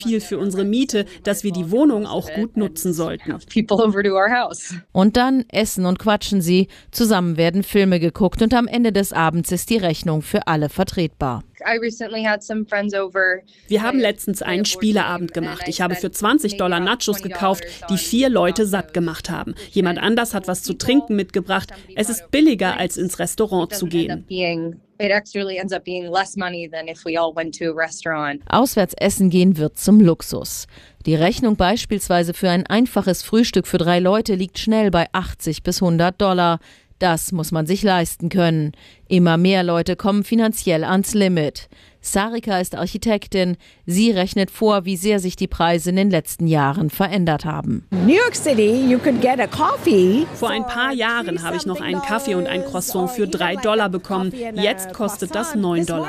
viel für unsere Miete, dass wir die Wohnung auch gut nutzen sollten. Und dann essen und quatschen sie. Zusammen werden Filme geguckt und am Ende des Abends ist die Rechnung für alle vertretbar. Wir haben letztens einen Spieleabend gemacht. Ich habe für $20 Nachos gekauft, die 4 Leute satt gemacht haben. Jemand anders hat was zu trinken mitgebracht. Es ist billiger, als ins Restaurant zu gehen. Auswärts essen gehen wird zum Luxus. Die Rechnung beispielsweise für ein einfaches Frühstück für 3 Leute liegt schnell bei $80 bis $100. Das muss man sich leisten können. Immer mehr Leute kommen finanziell ans Limit. Sarika ist Architektin. Sie rechnet vor, wie sehr sich die Preise in den letzten Jahren verändert haben. New York City, you could get a coffee. Vor ein paar Jahren habe ich noch einen Kaffee und ein Croissant für $3 bekommen. Jetzt kostet das $9.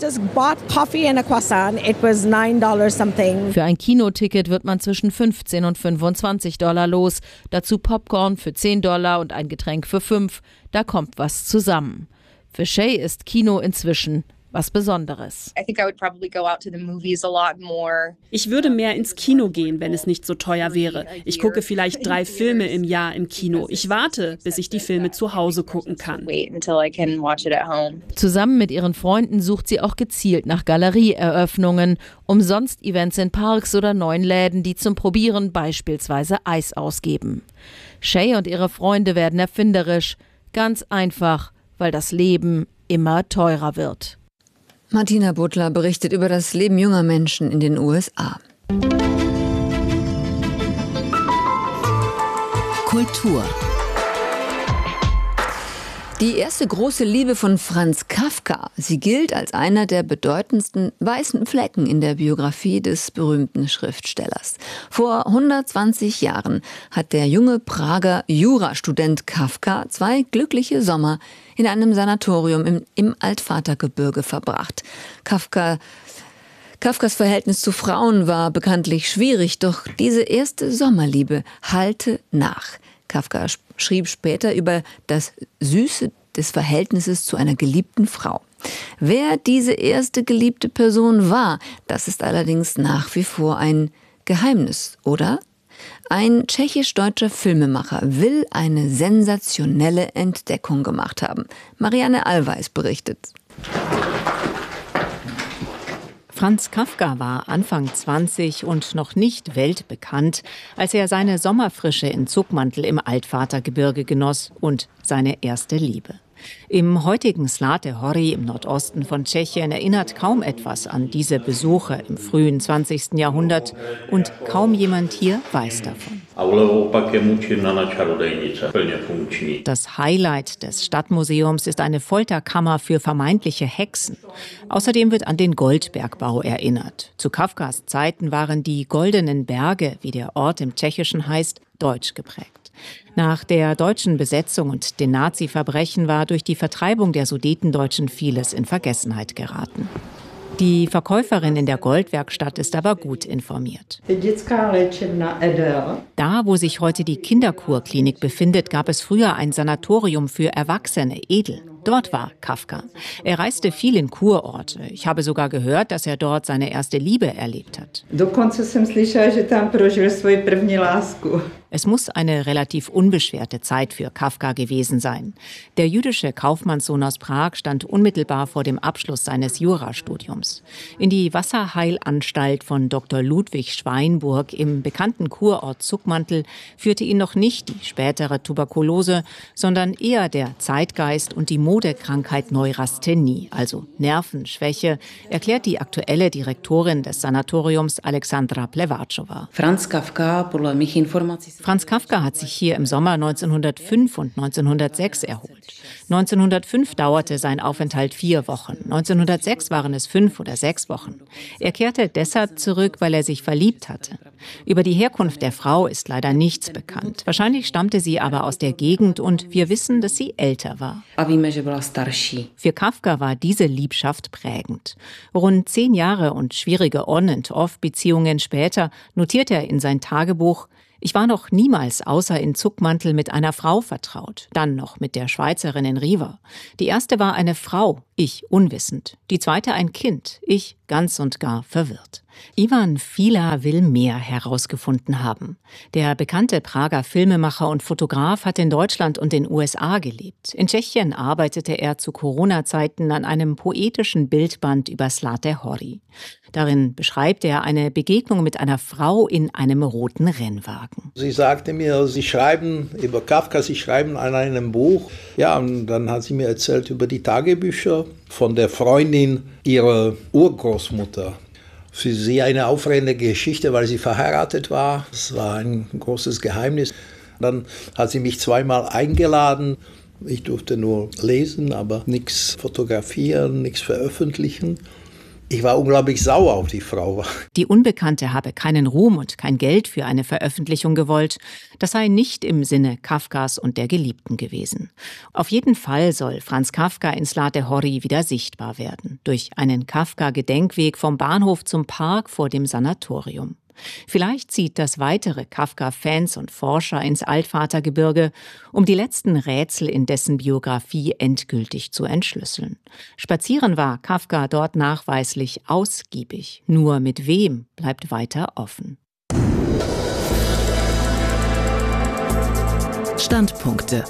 Für ein Kinoticket wird man zwischen $15 und $25 los. Dazu Popcorn für $10 und ein Getränk für $5. Da kommt was zusammen. Für Shay ist Kino inzwischen was Besonderes. Ich würde mehr ins Kino gehen, wenn es nicht so teuer wäre. Ich gucke vielleicht 3 Filme im Jahr im Kino. Ich warte, bis ich die Filme zu Hause gucken kann. Zusammen mit ihren Freunden sucht sie auch gezielt nach Galerieeröffnungen, umsonst Events in Parks oder neuen Läden, die zum Probieren beispielsweise Eis ausgeben. Shay und ihre Freunde werden erfinderisch. Ganz einfach, weil das Leben immer teurer wird. Martina Butler berichtet über das Leben junger Menschen in den USA. Kultur. Die erste große Liebe von Franz Kafka. Sie gilt als einer der bedeutendsten weißen Flecken in der Biografie des berühmten Schriftstellers. Vor 120 Jahren hat der junge Prager Jurastudent Kafka 2 glückliche Sommer in einem Sanatorium im Altvatergebirge verbracht. Kafkas Verhältnis zu Frauen war bekanntlich schwierig, doch diese erste Sommerliebe hallte nach. Kafka schrieb später über das Süße des Verhältnisses zu einer geliebten Frau. Wer diese erste geliebte Person war, das ist allerdings nach wie vor ein Geheimnis, oder? Ein tschechisch-deutscher Filmemacher will eine sensationelle Entdeckung gemacht haben. Marianne Allweis berichtet. Franz Kafka war Anfang 20 und noch nicht weltbekannt, als er seine Sommerfrische in Zuckmantel im Altvatergebirge genoss und seine erste Liebe. Im heutigen Zlaté Hory im Nordosten von Tschechien erinnert kaum etwas an diese Besuche im frühen 20. Jahrhundert und kaum jemand hier weiß davon. Das Highlight des Stadtmuseums ist eine Folterkammer für vermeintliche Hexen. Außerdem wird an den Goldbergbau erinnert. Zu Kafkas Zeiten waren die Goldenen Berge, wie der Ort im Tschechischen heißt, deutsch geprägt. Nach der deutschen Besetzung und den Nazi-Verbrechen war durch die Vertreibung der Sudetendeutschen vieles in Vergessenheit geraten. Die Verkäuferin in der Goldwerkstatt ist aber gut informiert. Da, wo sich heute die Kinderkurklinik befindet, gab es früher ein Sanatorium für Erwachsene, Edel. Dort war Kafka. Er reiste viel in Kurorte. Ich habe sogar gehört, dass er dort seine erste Liebe erlebt hat. Es muss eine relativ unbeschwerte Zeit für Kafka gewesen sein. Der jüdische Kaufmannssohn aus Prag stand unmittelbar vor dem Abschluss seines Jurastudiums. In die Wasserheilanstalt von Dr. Ludwig Schweinburg im bekannten Kurort Zuckmantel führte ihn noch nicht die spätere Tuberkulose, sondern eher der Zeitgeist und die Modekrankheit Neurasthenie, also Nervenschwäche, erklärt die aktuelle Direktorin des Sanatoriums Alexandra Plevatschowa. Franz Kafka hat sich hier im Sommer 1905 und 1906 erholt. 1905 dauerte sein Aufenthalt 4 Wochen. 1906 waren es 5 oder 6 Wochen. Er kehrte deshalb zurück, weil er sich verliebt hatte. Über die Herkunft der Frau ist leider nichts bekannt. Wahrscheinlich stammte sie aber aus der Gegend und wir wissen, dass sie älter war. Für Kafka war diese Liebschaft prägend. Rund 10 Jahre und schwierige On-and-Off-Beziehungen später notiert er in sein Tagebuch: Ich war noch niemals außer in Zuckmantel mit einer Frau vertraut, dann noch mit der Schweizerin in Riva. Die erste war eine Frau, Ich unwissend. Die zweite ein Kind. Ich ganz und gar verwirrt. Ivan Fila will mehr herausgefunden haben. Der bekannte Prager Filmemacher und Fotograf hat in Deutschland und den USA gelebt. In Tschechien arbeitete er zu Corona-Zeiten an einem poetischen Bildband über Zlaté Hory. Darin beschreibt er eine Begegnung mit einer Frau in einem roten Rennwagen. Sie sagte mir, Sie schreiben über Kafka, Sie schreiben an einem Buch. Ja, und dann hat sie mir erzählt über die Tagebücher von der Freundin ihrer Urgroßmutter. Für sie eine aufregende Geschichte, weil sie verheiratet war. Das war ein großes Geheimnis. Dann hat sie mich zweimal eingeladen. Ich durfte nur lesen, aber nichts fotografieren, nichts veröffentlichen. Ich war unglaublich sauer auf die Frau. Die Unbekannte habe keinen Ruhm und kein Geld für eine Veröffentlichung gewollt. Das sei nicht im Sinne Kafkas und der Geliebten gewesen. Auf jeden Fall soll Franz Kafka in Zlaté Hory wieder sichtbar werden. Durch einen Kafka-Gedenkweg vom Bahnhof zum Park vor dem Sanatorium. Vielleicht zieht das weitere Kafka-Fans und Forscher ins Altvatergebirge, um die letzten Rätsel in dessen Biografie endgültig zu entschlüsseln. Spazieren war Kafka dort nachweislich ausgiebig. Nur mit wem bleibt weiter offen. Standpunkte.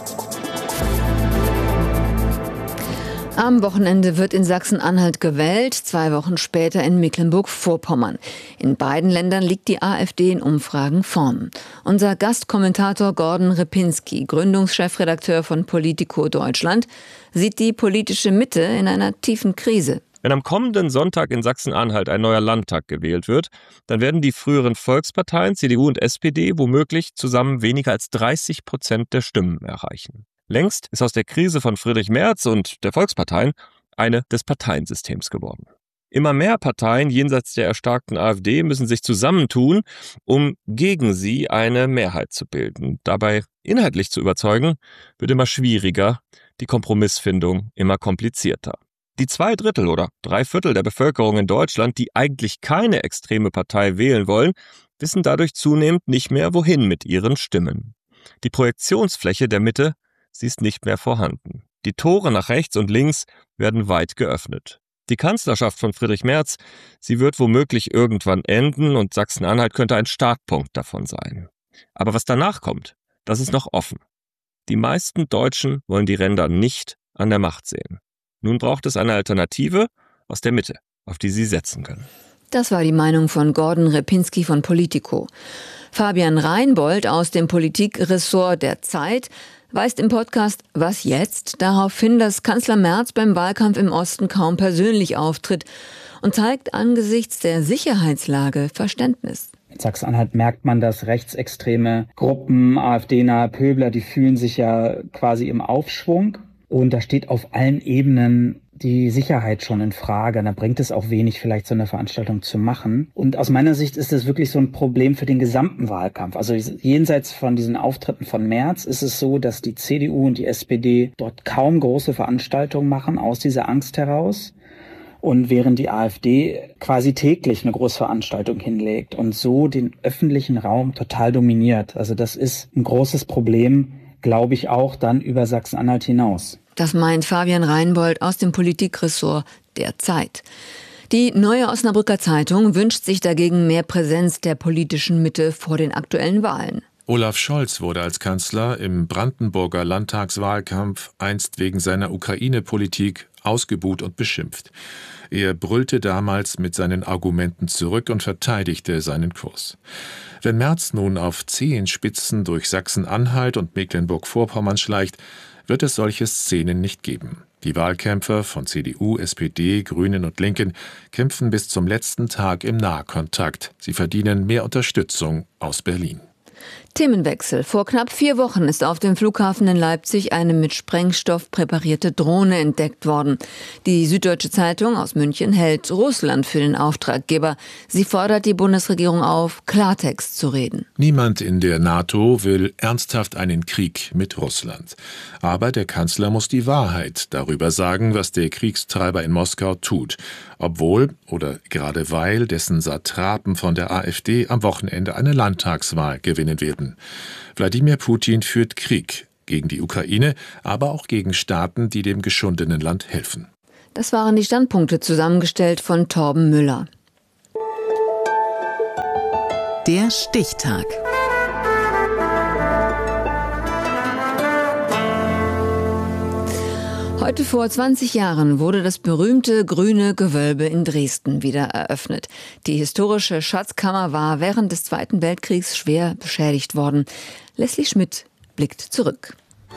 Am Wochenende wird in Sachsen-Anhalt gewählt, 2 Wochen später in Mecklenburg-Vorpommern. In beiden Ländern liegt die AfD in Umfragen vorn. Unser Gastkommentator Gordon Repinski, Gründungschefredakteur von Politico Deutschland, sieht die politische Mitte in einer tiefen Krise. Wenn am kommenden Sonntag in Sachsen-Anhalt ein neuer Landtag gewählt wird, dann werden die früheren Volksparteien CDU und SPD womöglich zusammen weniger als 30% der Stimmen erreichen. Längst ist aus der Krise von Friedrich Merz und der Volksparteien eine des Parteiensystems geworden. Immer mehr Parteien jenseits der erstarkten AfD müssen sich zusammentun, um gegen sie eine Mehrheit zu bilden. Dabei inhaltlich zu überzeugen, wird immer schwieriger, die Kompromissfindung immer komplizierter. Die 2/3 oder 3/4 der Bevölkerung in Deutschland, die eigentlich keine extreme Partei wählen wollen, wissen dadurch zunehmend nicht mehr, wohin mit ihren Stimmen. Die Projektionsfläche der Mitte, sie ist nicht mehr vorhanden. Die Tore nach rechts und links werden weit geöffnet. Die Kanzlerschaft von Friedrich Merz, sie wird womöglich irgendwann enden und Sachsen-Anhalt könnte ein Startpunkt davon sein. Aber was danach kommt, das ist noch offen. Die meisten Deutschen wollen die Ränder nicht an der Macht sehen. Nun braucht es eine Alternative aus der Mitte, auf die sie setzen können. Das war die Meinung von Gordon Repinski von Politico. Fabian Reinbold aus dem Politikressort der Zeit weist im Podcast Was jetzt? Darauf hin, dass Kanzler Merz beim Wahlkampf im Osten kaum persönlich auftritt und zeigt angesichts der Sicherheitslage Verständnis. In Sachsen-Anhalt merkt man, dass rechtsextreme Gruppen, AfD-nahe Pöbler, die fühlen sich ja quasi im Aufschwung. Und da steht auf allen Ebenen die Sicherheit schon in Frage. Da bringt es auch wenig, vielleicht so eine Veranstaltung zu machen. Und aus meiner Sicht ist es wirklich so ein Problem für den gesamten Wahlkampf. Also jenseits von diesen Auftritten von Merz ist es so, dass die CDU und die SPD dort kaum große Veranstaltungen machen, aus dieser Angst heraus. Und während die AfD quasi täglich eine Großveranstaltung hinlegt und so den öffentlichen Raum total dominiert. Also das ist ein großes Problem, glaube ich, auch dann über Sachsen-Anhalt hinaus. Das meint Fabian Reinbold aus dem Politikressort der Zeit. Die Neue Osnabrücker Zeitung wünscht sich dagegen mehr Präsenz der politischen Mitte vor den aktuellen Wahlen. Olaf Scholz wurde als Kanzler im Brandenburger Landtagswahlkampf einst wegen seiner Ukraine-Politik ausgebuht und beschimpft. Er brüllte damals mit seinen Argumenten zurück und verteidigte seinen Kurs. Wenn Merz nun auf Zehenspitzen durch Sachsen-Anhalt und Mecklenburg-Vorpommern schleicht, wird es solche Szenen nicht geben. Die Wahlkämpfer von CDU, SPD, Grünen und Linken kämpfen bis zum letzten Tag im Nahkontakt. Sie verdienen mehr Unterstützung aus Berlin. Themenwechsel. Vor knapp 4 Wochen ist auf dem Flughafen in Leipzig eine mit Sprengstoff präparierte Drohne entdeckt worden. Die Süddeutsche Zeitung aus München hält Russland für den Auftraggeber. Sie fordert die Bundesregierung auf, Klartext zu reden. Niemand in der NATO will ernsthaft einen Krieg mit Russland. Aber der Kanzler muss die Wahrheit darüber sagen, was der Kriegstreiber in Moskau tut. Obwohl oder gerade weil dessen Satrapen von der AfD am Wochenende eine Landtagswahl gewinnen werden. Wladimir Putin führt Krieg gegen die Ukraine, aber auch gegen Staaten, die dem geschundenen Land helfen. Das waren die Standpunkte, zusammengestellt von Torben Müller. Der Stichtag. Heute vor 20 Jahren wurde das berühmte Grüne Gewölbe in Dresden wieder eröffnet. Die historische Schatzkammer war während des Zweiten Weltkriegs schwer beschädigt worden. Leslie Schmidt blickt zurück.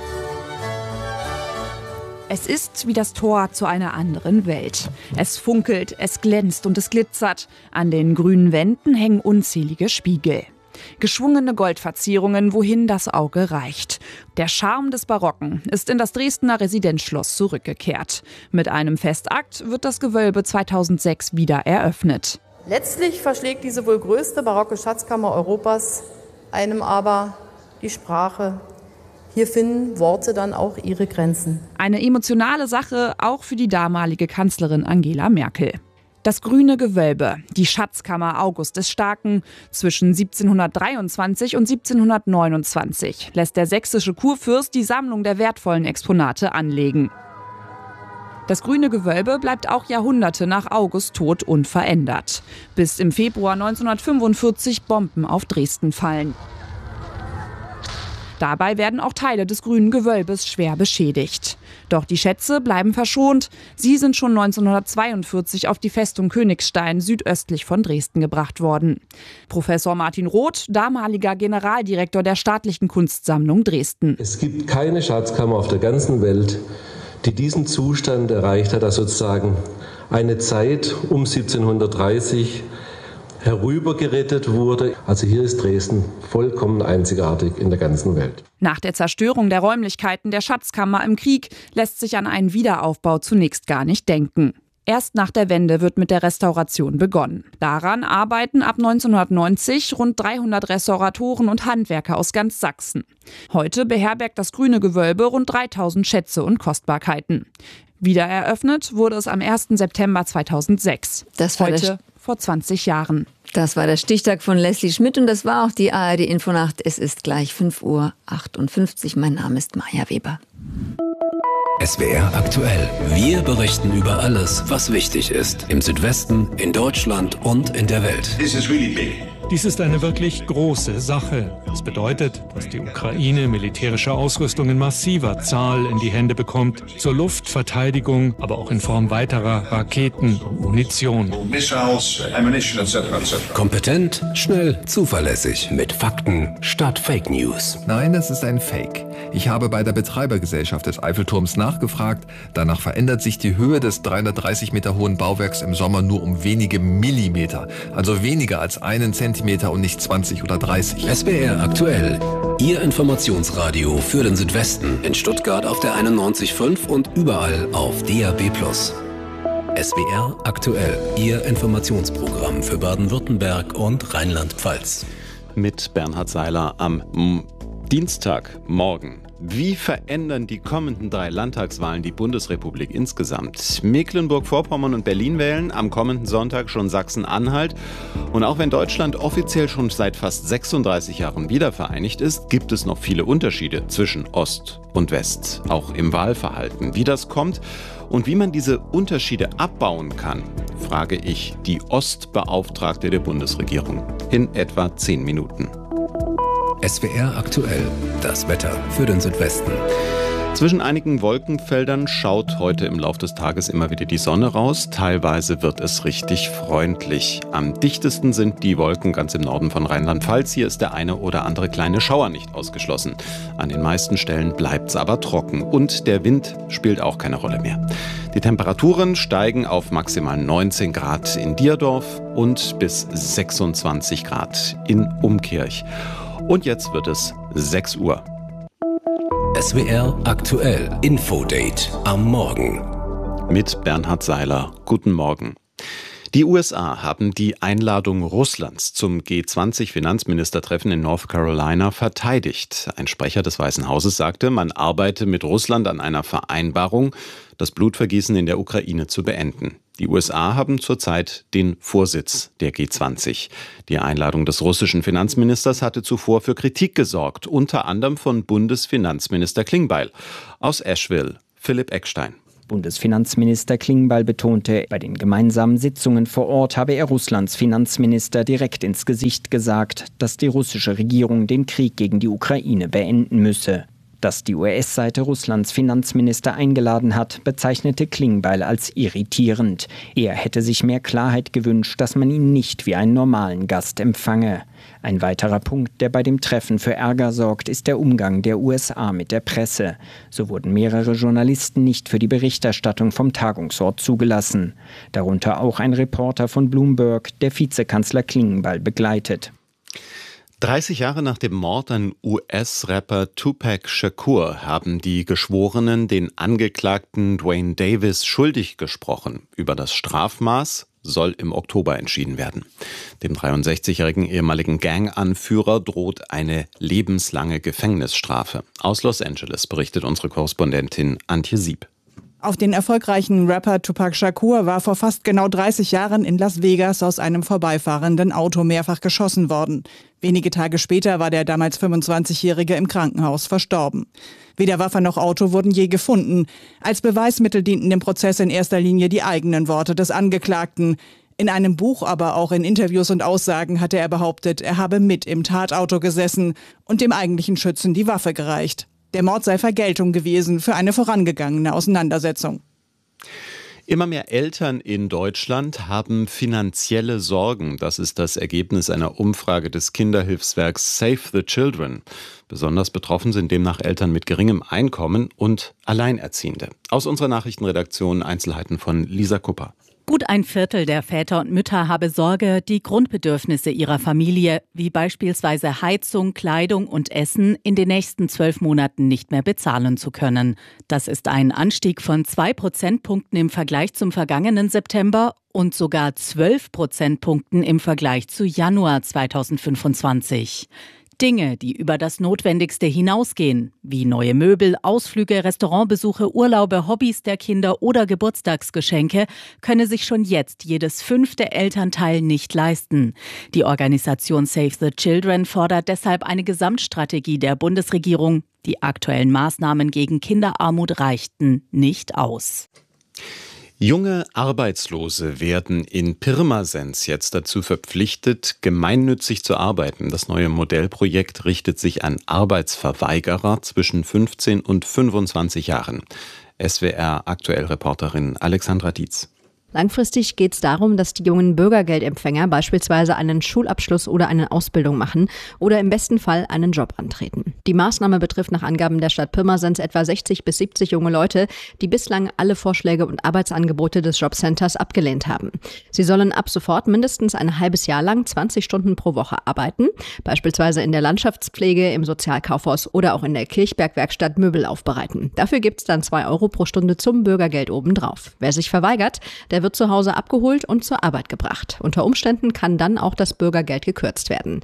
Es ist wie das Tor zu einer anderen Welt. Es funkelt, es glänzt und es glitzert. An den grünen Wänden hängen unzählige Spiegel. Geschwungene Goldverzierungen, wohin das Auge reicht. Der Charme des Barocken ist in das Dresdner Residenzschloss zurückgekehrt. Mit einem Festakt wird das Gewölbe 2006 wieder eröffnet. Letztlich verschlägt diese wohl größte barocke Schatzkammer Europas einem aber die Sprache. Hier finden Worte dann auch ihre Grenzen. Eine emotionale Sache auch für die damalige Kanzlerin Angela Merkel. Das Grüne Gewölbe, die Schatzkammer August des Starken. Zwischen 1723 und 1729 lässt der sächsische Kurfürst die Sammlung der wertvollen Exponate anlegen. Das Grüne Gewölbe bleibt auch Jahrhunderte nach Augusts Tod unverändert. Bis im Februar 1945 Bomben auf Dresden fallen. Dabei werden auch Teile des Grünen Gewölbes schwer beschädigt. Doch die Schätze bleiben verschont. Sie sind schon 1942 auf die Festung Königstein südöstlich von Dresden gebracht worden. Professor Martin Roth, damaliger Generaldirektor der Staatlichen Kunstsammlung Dresden. Es gibt keine Schatzkammer auf der ganzen Welt, die diesen Zustand erreicht hat, dass sozusagen eine Zeit um 1730 herübergerettet wurde. Also hier ist Dresden vollkommen einzigartig in der ganzen Welt. Nach der Zerstörung der Räumlichkeiten der Schatzkammer im Krieg lässt sich an einen Wiederaufbau zunächst gar nicht denken. Erst nach der Wende wird mit der Restauration begonnen. Daran arbeiten ab 1990 rund 300 Restauratoren und Handwerker aus ganz Sachsen. Heute beherbergt das Grüne Gewölbe rund 3000 Schätze und Kostbarkeiten. Wieder eröffnet wurde es am 1. September 2006. Das war heute vor 20 Jahren. Das war der Stichtag von Leslie Schmidt und das war auch die ARD-Infonacht. Es ist gleich 5:58 Uhr. Mein Name ist Maja Weber. SWR aktuell. Wir berichten über alles, was wichtig ist. Im Südwesten, in Deutschland und in der Welt. Dies ist eine wirklich große Sache. Das bedeutet, dass die Ukraine militärische Ausrüstung in massiver Zahl in die Hände bekommt, zur Luftverteidigung, aber auch in Form weiterer Raketen und Munition. Kompetent, schnell, zuverlässig, mit Fakten statt Fake News. Nein, das ist ein Fake. Ich habe bei der Betreibergesellschaft des Eiffelturms nachgefragt. Danach verändert sich die Höhe des 330 Meter hohen Bauwerks im Sommer nur um wenige Millimeter. Also weniger als 1 Zentimeter und nicht 20 oder 30. SWR aktuell. Ihr Informationsradio für den Südwesten. In Stuttgart auf der 91.5 und überall auf DAB+. SWR aktuell. Ihr Informationsprogramm für Baden-Württemberg und Rheinland-Pfalz. Mit Bernhard Seiler am Dienstagmorgen. Wie verändern die kommenden 3 Landtagswahlen die Bundesrepublik insgesamt? Mecklenburg-Vorpommern und Berlin wählen, am kommenden Sonntag schon Sachsen-Anhalt. Und auch wenn Deutschland offiziell schon seit fast 36 Jahren wiedervereinigt ist, gibt es noch viele Unterschiede zwischen Ost und West, auch im Wahlverhalten. Wie das kommt und wie man diese Unterschiede abbauen kann, frage ich die Ostbeauftragte der Bundesregierung in etwa 10 Minuten. SWR aktuell. Das Wetter für den Südwesten. Zwischen einigen Wolkenfeldern schaut heute im Laufe des Tages immer wieder die Sonne raus. Teilweise wird es richtig freundlich. Am dichtesten sind die Wolken ganz im Norden von Rheinland-Pfalz. Hier ist der eine oder andere kleine Schauer nicht ausgeschlossen. An den meisten Stellen bleibt es aber trocken. Und der Wind spielt auch keine Rolle mehr. Die Temperaturen steigen auf maximal 19 Grad in Dierdorf und bis 26 Grad in Umkirch. Und jetzt wird es 6 Uhr. SWR aktuell Infodate am Morgen. Mit Bernhard Seiler. Guten Morgen. Die USA haben die Einladung Russlands zum G20-Finanzministertreffen in North Carolina verteidigt. Ein Sprecher des Weißen Hauses sagte, man arbeite mit Russland an einer Vereinbarung, das Blutvergießen in der Ukraine zu beenden. Die USA haben zurzeit den Vorsitz der G20. Die Einladung des russischen Finanzministers hatte zuvor für Kritik gesorgt, unter anderem von Bundesfinanzminister Klingbeil. Aus Asheville, Philipp Eckstein. Bundesfinanzminister Klingbeil betonte, bei den gemeinsamen Sitzungen vor Ort habe er Russlands Finanzminister direkt ins Gesicht gesagt, dass die russische Regierung den Krieg gegen die Ukraine beenden müsse. Dass die US-Seite Russlands Finanzminister eingeladen hat, bezeichnete Klingbeil als irritierend. Er hätte sich mehr Klarheit gewünscht, dass man ihn nicht wie einen normalen Gast empfange. Ein weiterer Punkt, der bei dem Treffen für Ärger sorgt, ist der Umgang der USA mit der Presse. So wurden mehrere Journalisten nicht für die Berichterstattung vom Tagungsort zugelassen. Darunter auch ein Reporter von Bloomberg, der Vizekanzler Klingbeil begleitet. 30 Jahre nach dem Mord an US-Rapper Tupac Shakur haben die Geschworenen den Angeklagten Duane Davis schuldig gesprochen. Über das Strafmaß soll im Oktober entschieden werden. Dem 63-jährigen ehemaligen Gang-Anführer droht eine lebenslange Gefängnisstrafe. Aus Los Angeles berichtet unsere Korrespondentin Antje Sieb. Auf den erfolgreichen Rapper Tupac Shakur war vor fast genau 30 Jahren in Las Vegas aus einem vorbeifahrenden Auto mehrfach geschossen worden. Wenige Tage später war der damals 25-Jährige im Krankenhaus verstorben. Weder Waffe noch Auto wurden je gefunden. Als Beweismittel dienten im Prozess in erster Linie die eigenen Worte des Angeklagten. In einem Buch, aber auch in Interviews und Aussagen hatte er behauptet, er habe mit im Tatauto gesessen und dem eigentlichen Schützen die Waffe gereicht. Der Mord sei Vergeltung gewesen für eine vorangegangene Auseinandersetzung. Immer mehr Eltern in Deutschland haben finanzielle Sorgen. Das ist das Ergebnis einer Umfrage des Kinderhilfswerks Save the Children. Besonders betroffen sind demnach Eltern mit geringem Einkommen und Alleinerziehende. Aus unserer Nachrichtenredaktion Einzelheiten von Lisa Kupper. Gut ein Viertel der Väter und Mütter habe Sorge, die Grundbedürfnisse ihrer Familie, wie beispielsweise Heizung, Kleidung und Essen, in den nächsten 12 Monaten nicht mehr bezahlen zu können. Das ist ein Anstieg von 2 Prozentpunkten im Vergleich zum vergangenen September und sogar 12 Prozentpunkten im Vergleich zu Januar 2025. Dinge, die über das Notwendigste hinausgehen, wie neue Möbel, Ausflüge, Restaurantbesuche, Urlaube, Hobbys der Kinder oder Geburtstagsgeschenke, könne sich schon jetzt jedes 5. Elternteil nicht leisten. Die Organisation Save the Children fordert deshalb eine Gesamtstrategie der Bundesregierung. Die aktuellen Maßnahmen gegen Kinderarmut reichten nicht aus. Junge Arbeitslose werden in Pirmasens jetzt dazu verpflichtet, gemeinnützig zu arbeiten. Das neue Modellprojekt richtet sich an Arbeitsverweigerer zwischen 15 und 25 Jahren. SWR-Aktuell-Reporterin Alexandra Dietz. Langfristig geht es darum, dass die jungen Bürgergeldempfänger beispielsweise einen Schulabschluss oder eine Ausbildung machen oder im besten Fall einen Job antreten. Die Maßnahme betrifft nach Angaben der Stadt Pirmasens etwa 60 bis 70 junge Leute, die bislang alle Vorschläge und Arbeitsangebote des Jobcenters abgelehnt haben. Sie sollen ab sofort mindestens ein halbes Jahr lang 20 Stunden pro Woche arbeiten, beispielsweise in der Landschaftspflege, im Sozialkaufhaus oder auch in der Kirchberg-Werkstatt Möbel aufbereiten. Dafür gibt es dann 2 Euro pro Stunde zum Bürgergeld obendrauf. Wer sich verweigert, der wird zu Hause abgeholt und zur Arbeit gebracht. Unter Umständen kann dann auch das Bürgergeld gekürzt werden.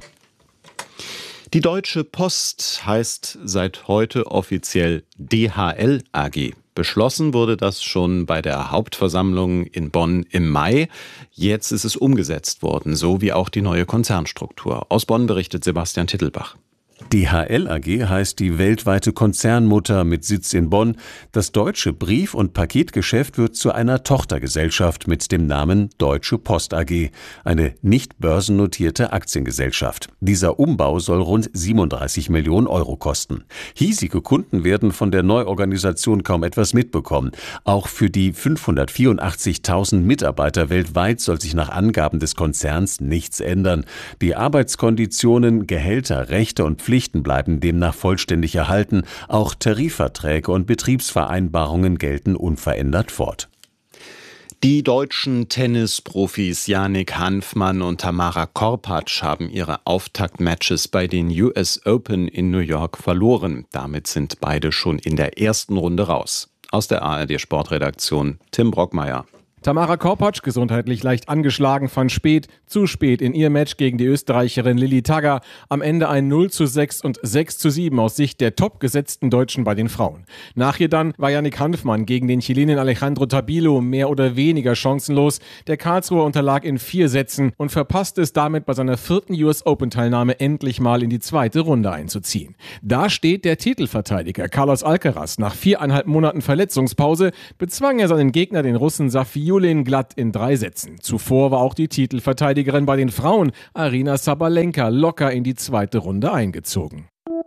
Die Deutsche Post heißt seit heute offiziell DHL AG. Beschlossen wurde das schon bei der Hauptversammlung in Bonn im Mai. Jetzt ist es umgesetzt worden, so wie auch die neue Konzernstruktur. Aus Bonn berichtet Sebastian Tittelbach. DHL AG heißt die weltweite Konzernmutter mit Sitz in Bonn. Das deutsche Brief- und Paketgeschäft wird zu einer Tochtergesellschaft mit dem Namen Deutsche Post AG, eine nicht börsennotierte Aktiengesellschaft. Dieser Umbau soll rund 37 Millionen Euro kosten. Hiesige Kunden werden von der Neuorganisation kaum etwas mitbekommen. Auch für die 584.000 Mitarbeiter weltweit soll sich nach Angaben des Konzerns nichts ändern. Die Arbeitskonditionen, Gehälter, Rechte und Pflichten bleiben demnach vollständig erhalten. Auch Tarifverträge und Betriebsvereinbarungen gelten unverändert fort. Die deutschen Tennisprofis Jannik Hanfmann und Tamara Korpatsch haben ihre Auftaktmatches bei den US Open in New York verloren. Damit sind beide schon in der ersten Runde raus. Aus der ARD Sportredaktion Tim Brockmeier. Tamara Korpatsch, gesundheitlich leicht angeschlagen, fand zu spät in ihr Match gegen die Österreicherin Lilly Tagger am Ende ein 0:6 und 6:7 aus Sicht der topgesetzten Deutschen bei den Frauen. Nach ihr dann war Yannick Hanfmann gegen den Chilenen Alejandro Tabilo mehr oder weniger chancenlos. Der Karlsruher unterlag in 4 Sätzen und verpasste es damit bei seiner 4. US Open Teilnahme endlich mal in die 2. Runde einzuziehen. Da steht der Titelverteidiger Carlos Alcaraz. Nach 4,5 Monaten Verletzungspause bezwang er seinen Gegner, den Russen Safiullin, glatt in 3 Sätzen. Zuvor war auch die Titelverteidigerin bei den Frauen, Aryna Sabalenka, locker in die 2. Runde eingezogen.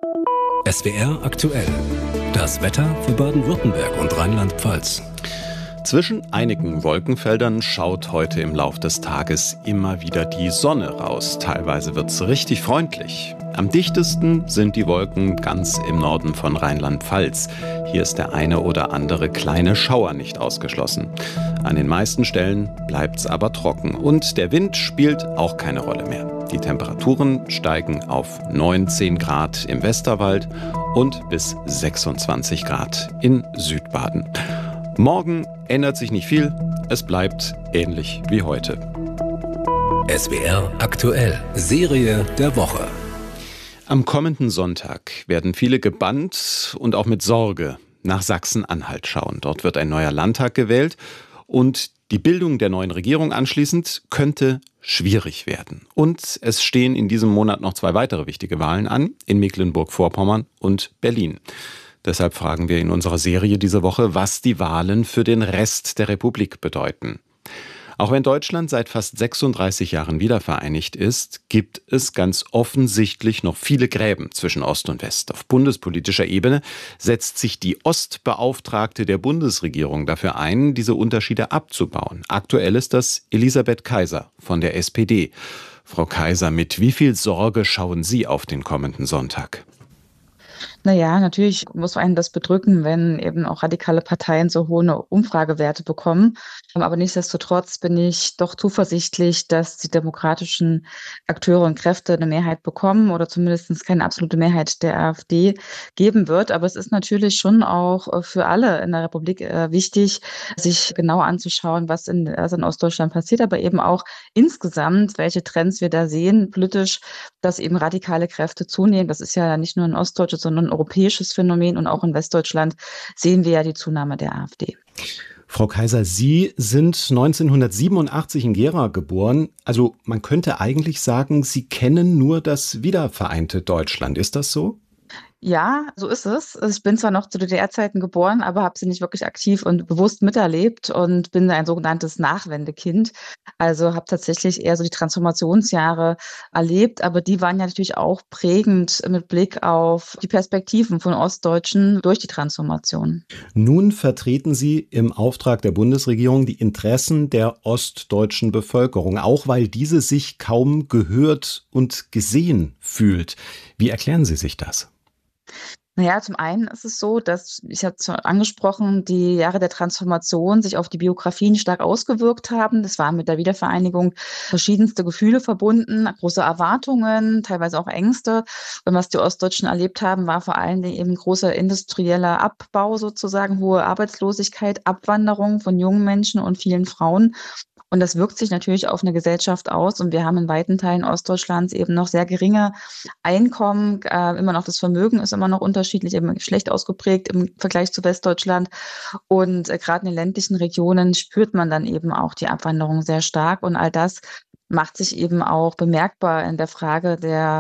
SWR aktuell. Das Wetter für Baden-Württemberg und Rheinland-Pfalz. Zwischen einigen Wolkenfeldern schaut heute im Lauf des Tages immer wieder die Sonne raus. Teilweise wird's richtig freundlich. Am dichtesten sind die Wolken ganz im Norden von Rheinland-Pfalz. Hier ist der eine oder andere kleine Schauer nicht ausgeschlossen. An den meisten Stellen bleibt's aber trocken und der Wind spielt auch keine Rolle mehr. Die Temperaturen steigen auf 19 Grad im Westerwald und bis 26 Grad in Südbaden. Morgen ändert sich nicht viel, es bleibt ähnlich wie heute. SWR aktuell, Serie der Woche. Am kommenden Sonntag werden viele gebannt und auch mit Sorge nach Sachsen-Anhalt schauen. Dort wird ein neuer Landtag gewählt und die Bildung der neuen Regierung anschließend könnte schwierig werden. Und es stehen in diesem Monat noch 2 weitere wichtige Wahlen an, in Mecklenburg-Vorpommern und Berlin. Deshalb fragen wir in unserer Serie diese Woche, was die Wahlen für den Rest der Republik bedeuten. Auch wenn Deutschland seit fast 36 Jahren wiedervereinigt ist, gibt es ganz offensichtlich noch viele Gräben zwischen Ost und West. Auf bundespolitischer Ebene setzt sich die Ostbeauftragte der Bundesregierung dafür ein, diese Unterschiede abzubauen. Aktuell ist das Elisabeth Kaiser von der SPD. Frau Kaiser, mit wie viel Sorge schauen Sie auf den kommenden Sonntag? Naja, natürlich muss einen das bedrücken, wenn eben auch radikale Parteien so hohe Umfragewerte bekommen. Aber nichtsdestotrotz bin ich doch zuversichtlich, dass die demokratischen Akteure und Kräfte eine Mehrheit bekommen oder zumindest keine absolute Mehrheit der AfD geben wird. Aber es ist natürlich schon auch für alle in der Republik wichtig, sich genau anzuschauen, was in Ostdeutschland passiert, aber eben auch insgesamt, welche Trends wir da sehen, politisch, dass eben radikale Kräfte zunehmen. Das ist ja nicht nur ein ostdeutsches, sondern ein europäisches Phänomen. Und auch in Westdeutschland sehen wir ja die Zunahme der AfD. Frau Kaiser, Sie sind 1987 in Gera geboren. Also man könnte eigentlich sagen, Sie kennen nur das wiedervereinte Deutschland. Ist das so? Ja, so ist es. Ich bin zwar noch zu DDR-Zeiten geboren, aber habe sie nicht wirklich aktiv und bewusst miterlebt und bin ein sogenanntes Nachwendekind. Also habe tatsächlich eher so die Transformationsjahre erlebt, aber die waren ja natürlich auch prägend mit Blick auf die Perspektiven von Ostdeutschen durch die Transformation. Nun vertreten Sie im Auftrag der Bundesregierung die Interessen der ostdeutschen Bevölkerung, auch weil diese sich kaum gehört und gesehen fühlt. Wie erklären Sie sich das? Naja, zum einen ist es so, dass, ich habe es angesprochen, die Jahre der Transformation sich auf die Biografien stark ausgewirkt haben. Das waren mit der Wiedervereinigung verschiedenste Gefühle verbunden, große Erwartungen, teilweise auch Ängste. Und was die Ostdeutschen erlebt haben, war vor allen Dingen eben großer industrieller Abbau sozusagen, hohe Arbeitslosigkeit, Abwanderung von jungen Menschen und vielen Frauen. Und das wirkt sich natürlich auf eine Gesellschaft aus. Und wir haben in weiten Teilen Ostdeutschlands eben noch sehr geringe Einkommen. Immer noch das Vermögen ist immer noch unterschiedlich, eben schlecht ausgeprägt im Vergleich zu Westdeutschland. Und gerade in den ländlichen Regionen spürt man dann eben auch die Abwanderung sehr stark. Und all das macht sich eben auch bemerkbar in der Frage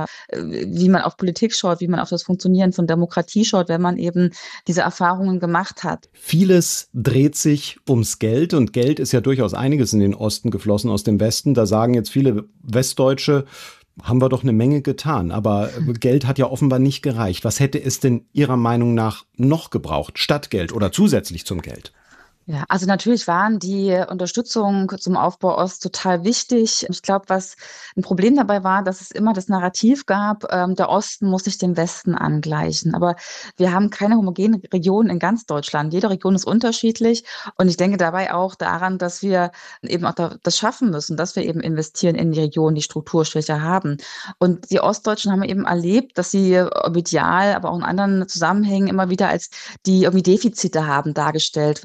wie man auf Politik schaut, wie man auf das Funktionieren von Demokratie schaut, wenn man eben diese Erfahrungen gemacht hat. Vieles dreht sich ums Geld und Geld ist ja durchaus einiges in den Osten geflossen aus dem Westen. Da sagen jetzt viele Westdeutsche, haben wir doch eine Menge getan, aber Geld hat ja offenbar nicht gereicht. Was hätte es denn Ihrer Meinung nach noch gebraucht, statt Geld oder zusätzlich zum Geld? Ja, also natürlich waren die Unterstützung zum Aufbau Ost total wichtig. Ich glaube, was ein Problem dabei war, dass es immer das Narrativ gab, der Osten muss sich dem Westen angleichen. Aber wir haben keine homogene Region in ganz Deutschland. Jede Region ist unterschiedlich. Und ich denke dabei auch daran, dass wir eben auch das schaffen müssen, dass wir eben investieren in die Regionen, die Strukturschwäche haben. Und die Ostdeutschen haben eben erlebt, dass sie medial, aber auch in anderen Zusammenhängen immer wieder als die irgendwie Defizite haben dargestellt werden, die noch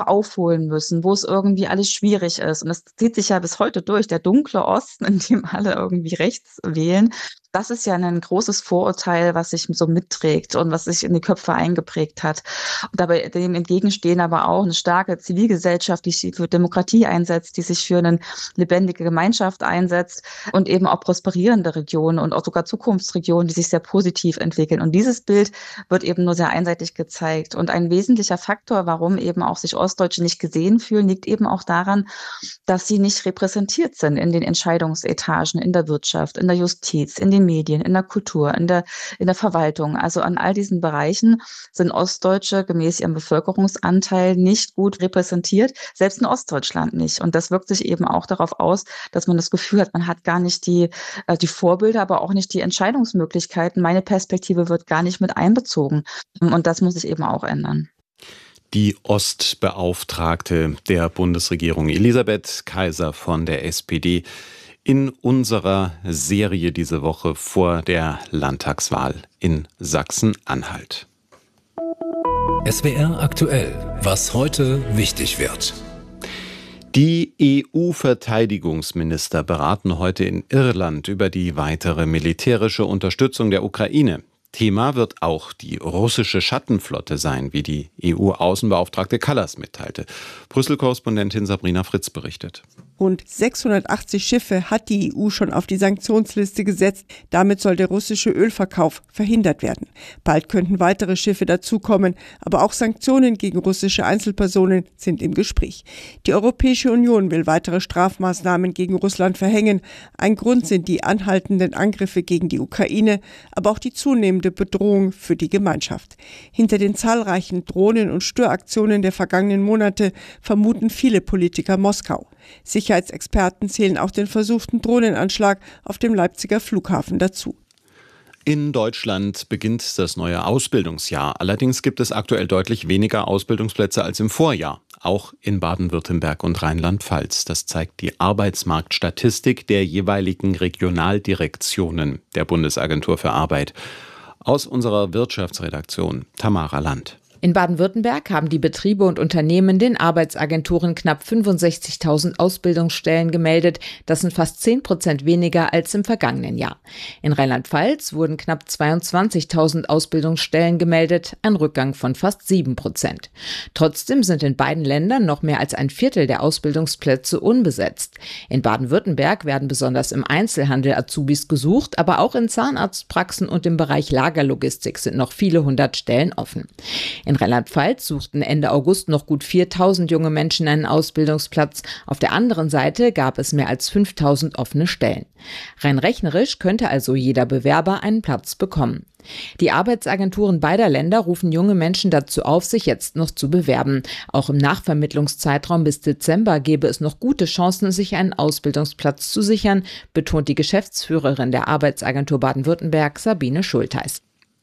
noch aufholen müssen, wo es irgendwie alles schwierig ist. Und das zieht sich ja bis heute durch, der dunkle Osten, in dem alle irgendwie rechts wählen. Das ist ja ein großes Vorurteil, was sich so mitträgt und was sich in die Köpfe eingeprägt hat. Und dabei dem entgegenstehen aber auch eine starke Zivilgesellschaft, die sich für Demokratie einsetzt, die sich für eine lebendige Gemeinschaft einsetzt und eben auch prosperierende Regionen und auch sogar Zukunftsregionen, die sich sehr positiv entwickeln. Und dieses Bild wird eben nur sehr einseitig gezeigt. Und ein wesentlicher Faktor, warum eben auch sich Ostdeutsche nicht gesehen fühlen, liegt eben auch daran, dass sie nicht repräsentiert sind in den Entscheidungsetagen, in der Wirtschaft, in der Justiz, in den Medien, in der Kultur, in der Verwaltung. Also an all diesen Bereichen sind Ostdeutsche gemäß ihrem Bevölkerungsanteil nicht gut repräsentiert, selbst in Ostdeutschland nicht. Und das wirkt sich eben auch darauf aus, dass man das Gefühl hat, man hat gar nicht die Vorbilder, aber auch nicht die Entscheidungsmöglichkeiten. Meine Perspektive wird gar nicht mit einbezogen. Und das muss sich eben auch ändern. Die Ostbeauftragte der Bundesregierung Elisabeth Kaiser von der SPD in unserer Serie diese Woche vor der Landtagswahl in Sachsen-Anhalt. SWR aktuell, was heute wichtig wird. Die EU-Verteidigungsminister beraten heute in Irland über die weitere militärische Unterstützung der Ukraine. Thema wird auch die russische Schattenflotte sein, wie die EU-Außenbeauftragte Kallas mitteilte. Brüssel-Korrespondentin Sabrina Fritz berichtet. Rund 680 Schiffe hat die EU schon auf die Sanktionsliste gesetzt. Damit soll der russische Ölverkauf verhindert werden. Bald könnten weitere Schiffe dazukommen, aber auch Sanktionen gegen russische Einzelpersonen sind im Gespräch. Die Europäische Union will weitere Strafmaßnahmen gegen Russland verhängen. Ein Grund sind die anhaltenden Angriffe gegen die Ukraine, aber auch die zunehmende Bedrohung für die Gemeinschaft. Hinter den zahlreichen Drohnen- und Störaktionen der vergangenen Monate vermuten viele Politiker Moskau. Sicherheitsexperten zählen auch den versuchten Drohnenanschlag auf dem Leipziger Flughafen dazu. In Deutschland beginnt das neue Ausbildungsjahr. Allerdings gibt es aktuell deutlich weniger Ausbildungsplätze als im Vorjahr. Auch in Baden-Württemberg und Rheinland-Pfalz. Das zeigt die Arbeitsmarktstatistik der jeweiligen Regionaldirektionen der Bundesagentur für Arbeit. Aus unserer Wirtschaftsredaktion Tamara Land. In Baden-Württemberg haben die Betriebe und Unternehmen den Arbeitsagenturen knapp 65.000 Ausbildungsstellen gemeldet. Das sind fast 10% weniger als im vergangenen Jahr. In Rheinland-Pfalz wurden knapp 22.000 Ausbildungsstellen gemeldet, ein Rückgang von fast 7%. Trotzdem sind in beiden Ländern noch mehr als ein Viertel der Ausbildungsplätze unbesetzt. In Baden-Württemberg werden besonders im Einzelhandel Azubis gesucht, aber auch in Zahnarztpraxen und im Bereich Lagerlogistik sind noch viele hundert Stellen offen. In Rheinland-Pfalz suchten Ende August noch gut 4.000 junge Menschen einen Ausbildungsplatz. Auf der anderen Seite gab es mehr als 5.000 offene Stellen. Rein rechnerisch könnte also jeder Bewerber einen Platz bekommen. Die Arbeitsagenturen beider Länder rufen junge Menschen dazu auf, sich jetzt noch zu bewerben. Auch im Nachvermittlungszeitraum bis Dezember gäbe es noch gute Chancen, sich einen Ausbildungsplatz zu sichern, betont die Geschäftsführerin der Arbeitsagentur Baden-Württemberg, Sabine Schultheis.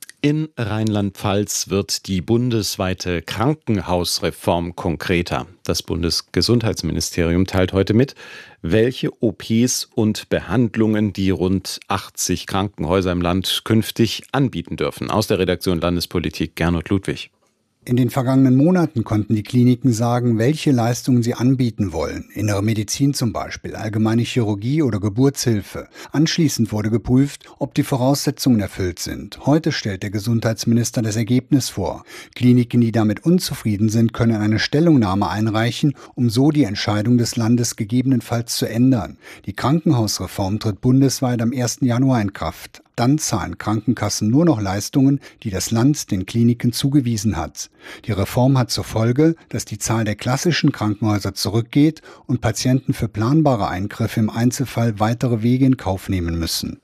In Rheinland-Pfalz wird die bundesweite Krankenhausreform konkreter. Das Bundesgesundheitsministerium teilt heute mit, welche OPs und Behandlungen die rund 80 Krankenhäuser im Land künftig anbieten dürfen. Aus der Redaktion Landespolitik Gernot Ludwig. In den vergangenen Monaten konnten die Kliniken sagen, welche Leistungen sie anbieten wollen. Innere Medizin zum Beispiel, allgemeine Chirurgie oder Geburtshilfe. Anschließend wurde geprüft, ob die Voraussetzungen erfüllt sind. Heute stellt der Gesundheitsminister das Ergebnis vor. Kliniken, die damit unzufrieden sind, können eine Stellungnahme einreichen, um so die Entscheidung des Landes gegebenenfalls zu ändern. Die Krankenhausreform tritt bundesweit am 1. Januar in Kraft. Dann zahlen Krankenkassen nur noch Leistungen, die das Land den Kliniken zugewiesen hat. Die Reform hat zur Folge, dass die Zahl der klassischen Krankenhäuser zurückgeht und Patienten für planbare Eingriffe im Einzelfall weitere Wege in Kauf nehmen müssen.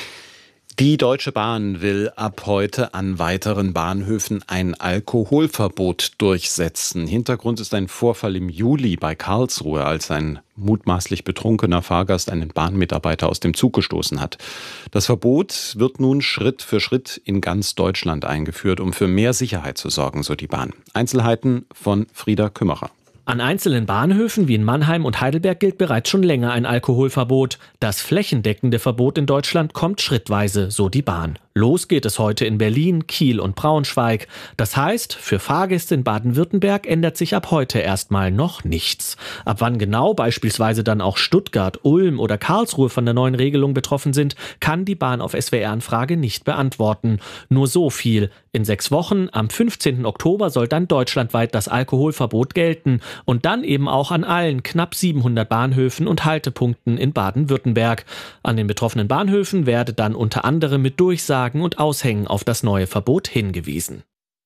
Die Deutsche Bahn will ab heute an weiteren Bahnhöfen ein Alkoholverbot durchsetzen. Hintergrund ist ein Vorfall im Juli bei Karlsruhe, als ein mutmaßlich betrunkener Fahrgast einen Bahnmitarbeiter aus dem Zug gestoßen hat. Das Verbot wird nun Schritt für Schritt in ganz Deutschland eingeführt, um für mehr Sicherheit zu sorgen, so die Bahn. Einzelheiten von Frieda Kümmerer. An einzelnen Bahnhöfen wie in Mannheim und Heidelberg gilt bereits schon länger ein Alkoholverbot. Das flächendeckende Verbot in Deutschland kommt schrittweise, so die Bahn. Los geht es heute in Berlin, Kiel und Braunschweig. Das heißt, für Fahrgäste in Baden-Württemberg ändert sich ab heute erstmal noch nichts. Ab wann genau beispielsweise dann auch Stuttgart, Ulm oder Karlsruhe von der neuen Regelung betroffen sind, kann die Bahn auf SWR-Anfrage nicht beantworten. Nur so viel. In 6 Wochen, am 15. Oktober, soll dann deutschlandweit das Alkoholverbot gelten und dann eben auch an allen knapp 700 Bahnhöfen und Haltepunkten in Baden-Württemberg. An den betroffenen Bahnhöfen werde dann unter anderem mit Durchsagen und Aushängen auf das neue Verbot hingewiesen.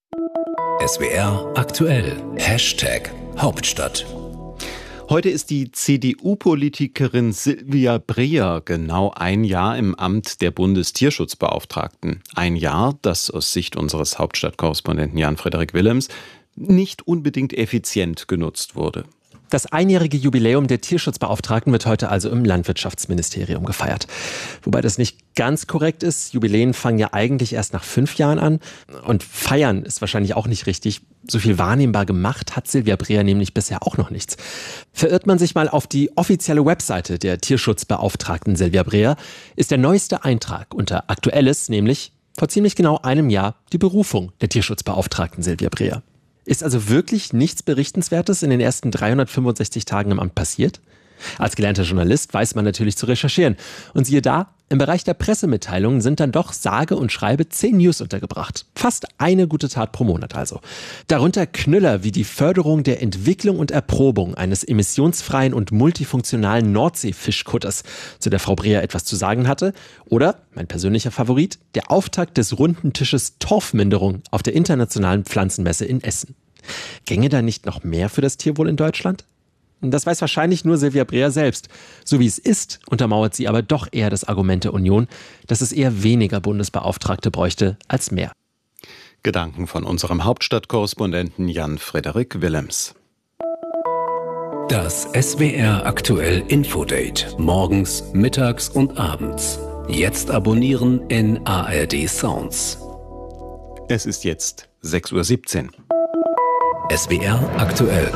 SWR aktuell. #Hauptstadt. Heute ist die CDU-Politikerin Silvia Breer genau 1 Jahr im Amt der Bundestierschutzbeauftragten. 1 Jahr, das aus Sicht unseres Hauptstadtkorrespondenten Jan-Frederik Willems nicht unbedingt effizient genutzt wurde. Das 1-jährige Jubiläum der Tierschutzbeauftragten wird heute also im Landwirtschaftsministerium gefeiert. Wobei das nicht ganz korrekt ist. Jubiläen fangen ja eigentlich erst nach 5 Jahren an. Und feiern ist wahrscheinlich auch nicht richtig. So viel wahrnehmbar gemacht hat Silvia Breer nämlich bisher auch noch nichts. Verirrt man sich mal auf die offizielle Webseite der Tierschutzbeauftragten Silvia Breer, ist der neueste Eintrag unter Aktuelles, nämlich vor ziemlich genau 1 Jahr, die Berufung der Tierschutzbeauftragten Silvia Breer. Ist also wirklich nichts Berichtenswertes in den ersten 365 Tagen im Amt passiert? Als gelernter Journalist weiß man natürlich zu recherchieren. Und siehe da, im Bereich der Pressemitteilungen sind dann doch sage und schreibe 10 News untergebracht. Fast eine gute Tat pro Monat also. Darunter Knüller wie die Förderung der Entwicklung und Erprobung eines emissionsfreien und multifunktionalen Nordseefischkutters, zu der Frau Breer etwas zu sagen hatte. Oder, mein persönlicher Favorit, der Auftakt des runden Tisches Torfminderung auf der Internationalen Pflanzenmesse in Essen. Gänge da nicht noch mehr für das Tierwohl in Deutschland? Das weiß wahrscheinlich nur Silvia Breer selbst. So wie es ist, untermauert sie aber doch eher das Argument der Union, dass es eher weniger Bundesbeauftragte bräuchte als mehr. Gedanken von unserem Hauptstadtkorrespondenten Jan-Frederik Willems. Das SWR aktuell Infodate. Morgens, mittags und abends. Jetzt abonnieren in ARD Sounds. Es ist jetzt 6:17 Uhr. SWR aktuell.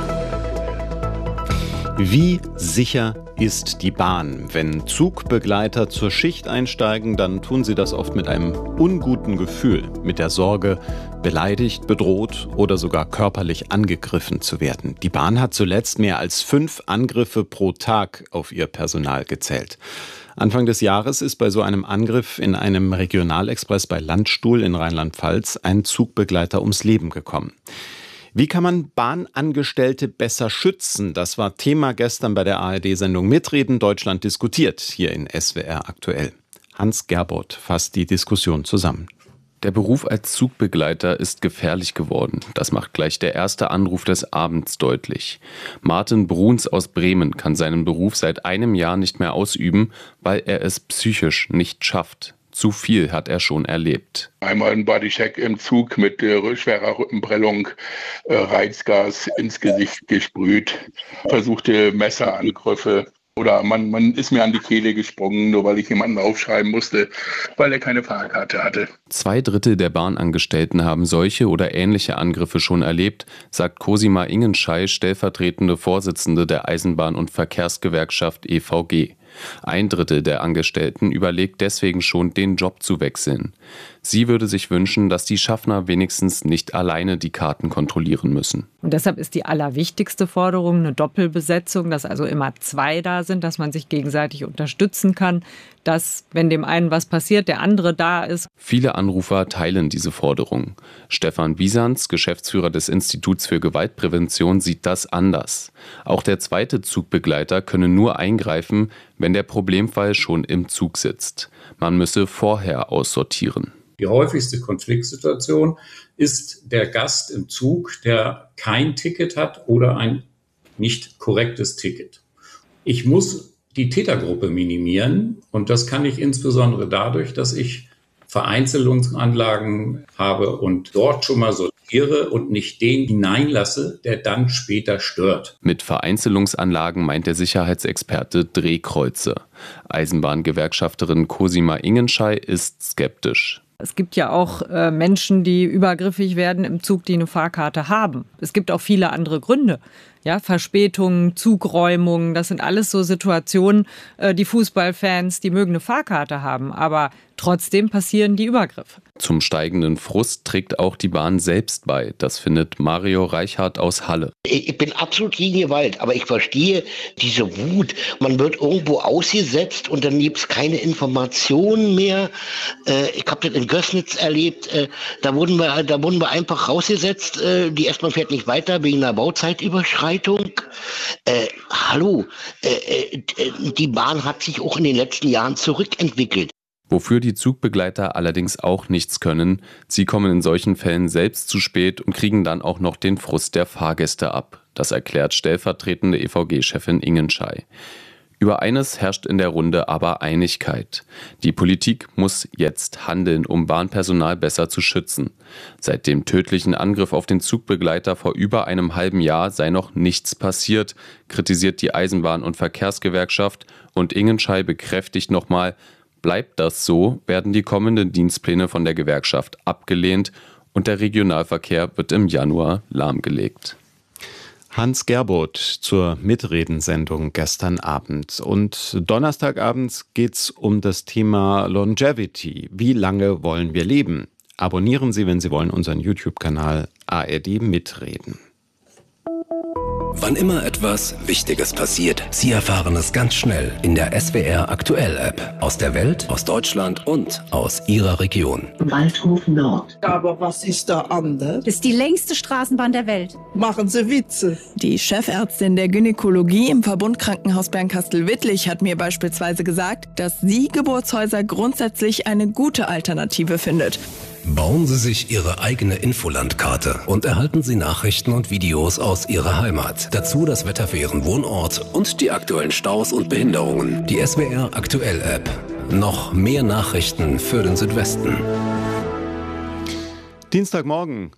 Wie sicher ist die Bahn? Wenn Zugbegleiter zur Schicht einsteigen, dann tun sie das oft mit einem unguten Gefühl, mit der Sorge, beleidigt, bedroht oder sogar körperlich angegriffen zu werden. Die Bahn hat zuletzt mehr als 5 Angriffe pro Tag auf ihr Personal gezählt. Anfang des Jahres ist bei so einem Angriff in einem Regionalexpress bei Landstuhl in Rheinland-Pfalz ein Zugbegleiter ums Leben gekommen. Wie kann man Bahnangestellte besser schützen? Das war Thema gestern bei der ARD-Sendung Mitreden Deutschland diskutiert, hier in SWR aktuell. Hans Gerbold fasst die Diskussion zusammen. Der Beruf als Zugbegleiter ist gefährlich geworden. Das macht gleich der erste Anruf des Abends deutlich. Martin Bruns aus Bremen kann seinen Beruf seit 1 Jahr nicht mehr ausüben, weil er es psychisch nicht schafft. Zu viel hat er schon erlebt. Einmal ein Bodycheck im Zug mit schwerer Rückenprellung, Reizgas ins Gesicht gesprüht, versuchte Messerangriffe. Oder man ist mir an die Kehle gesprungen, nur weil ich jemanden aufschreiben musste, weil er keine Fahrkarte hatte. 2/3 der Bahnangestellten haben solche oder ähnliche Angriffe schon erlebt, sagt Cosima Ingenschei, stellvertretende Vorsitzende der Eisenbahn- und Verkehrsgewerkschaft EVG. 1/3 der Angestellten überlegt deswegen schon, den Job zu wechseln. Sie würde sich wünschen, dass die Schaffner wenigstens nicht alleine die Karten kontrollieren müssen. Und deshalb ist die allerwichtigste Forderung eine Doppelbesetzung, dass also immer 2 da sind, dass man sich gegenseitig unterstützen kann, dass, wenn dem einen was passiert, der andere da ist. Viele Anrufer teilen diese Forderung. Stefan Bisanz, Geschäftsführer des Instituts für Gewaltprävention, sieht das anders. Auch der zweite Zugbegleiter könne nur eingreifen, wenn der Problemfall schon im Zug sitzt. Man müsse vorher aussortieren. Die häufigste Konfliktsituation ist der Gast im Zug, der kein Ticket hat oder ein nicht korrektes Ticket. Ich muss die Tätergruppe minimieren und das kann ich insbesondere dadurch, dass ich Vereinzelungsanlagen habe und dort schon mal sortiere und nicht den hineinlasse, der dann später stört. Mit Vereinzelungsanlagen meint der Sicherheitsexperte Drehkreuze. Eisenbahngewerkschafterin Cosima Ingenschei ist skeptisch. Es gibt ja auch Menschen, die übergriffig werden im Zug, die eine Fahrkarte haben. Es gibt auch viele andere Gründe. Ja, Verspätungen, Zugräumungen, das sind alles so Situationen, die Fußballfans, die mögen eine Fahrkarte haben, aber trotzdem passieren die Übergriffe. Zum steigenden Frust trägt auch die Bahn selbst bei. Das findet Mario Reichhardt aus Halle. Ich bin absolut gegen Gewalt, aber ich verstehe diese Wut. Man wird irgendwo ausgesetzt und dann gibt es keine Informationen mehr. Ich habe das in Gößnitz erlebt. Da wurden wir einfach rausgesetzt. Die S-Bahn fährt nicht weiter wegen einer Bauzeitüberschreitung. Hallo, die Bahn hat sich auch in den letzten Jahren zurückentwickelt. Wofür die Zugbegleiter allerdings auch nichts können, sie kommen in solchen Fällen selbst zu spät und kriegen dann auch noch den Frust der Fahrgäste ab. Das erklärt stellvertretende EVG-Chefin Ingenschei. Über eines herrscht in der Runde aber Einigkeit. Die Politik muss jetzt handeln, um Bahnpersonal besser zu schützen. Seit dem tödlichen Angriff auf den Zugbegleiter vor über einem halben Jahr sei noch nichts passiert, kritisiert die Eisenbahn- und Verkehrsgewerkschaft, und Ingenschei bekräftigt nochmal: Bleibt das so, werden die kommenden Dienstpläne von der Gewerkschaft abgelehnt und der Regionalverkehr wird im Januar lahmgelegt. Hans Gerboth zur Mitredensendung gestern Abend. Und Donnerstagabends geht es um das Thema Longevity. Wie lange wollen wir leben? Abonnieren Sie, wenn Sie wollen, unseren YouTube-Kanal ARD Mitreden. Wann immer etwas Wichtiges passiert, Sie erfahren es ganz schnell in der SWR Aktuell App. Aus der Welt, aus Deutschland und aus Ihrer Region. Waldhof Nord. Aber was ist da anders? Das ist die längste Straßenbahn der Welt. Machen Sie Witze. Die Chefärztin der Gynäkologie im Verbundkrankenhaus Bernkastel-Wittlich hat mir beispielsweise gesagt, dass sie Geburtshäuser grundsätzlich eine gute Alternative findet. Bauen Sie sich Ihre eigene Infolandkarte und erhalten Sie Nachrichten und Videos aus Ihrer Heimat. Dazu das Wetter für Ihren Wohnort und die aktuellen Staus und Behinderungen. Die SWR Aktuell App. Noch mehr Nachrichten für den Südwesten. Dienstagmorgen,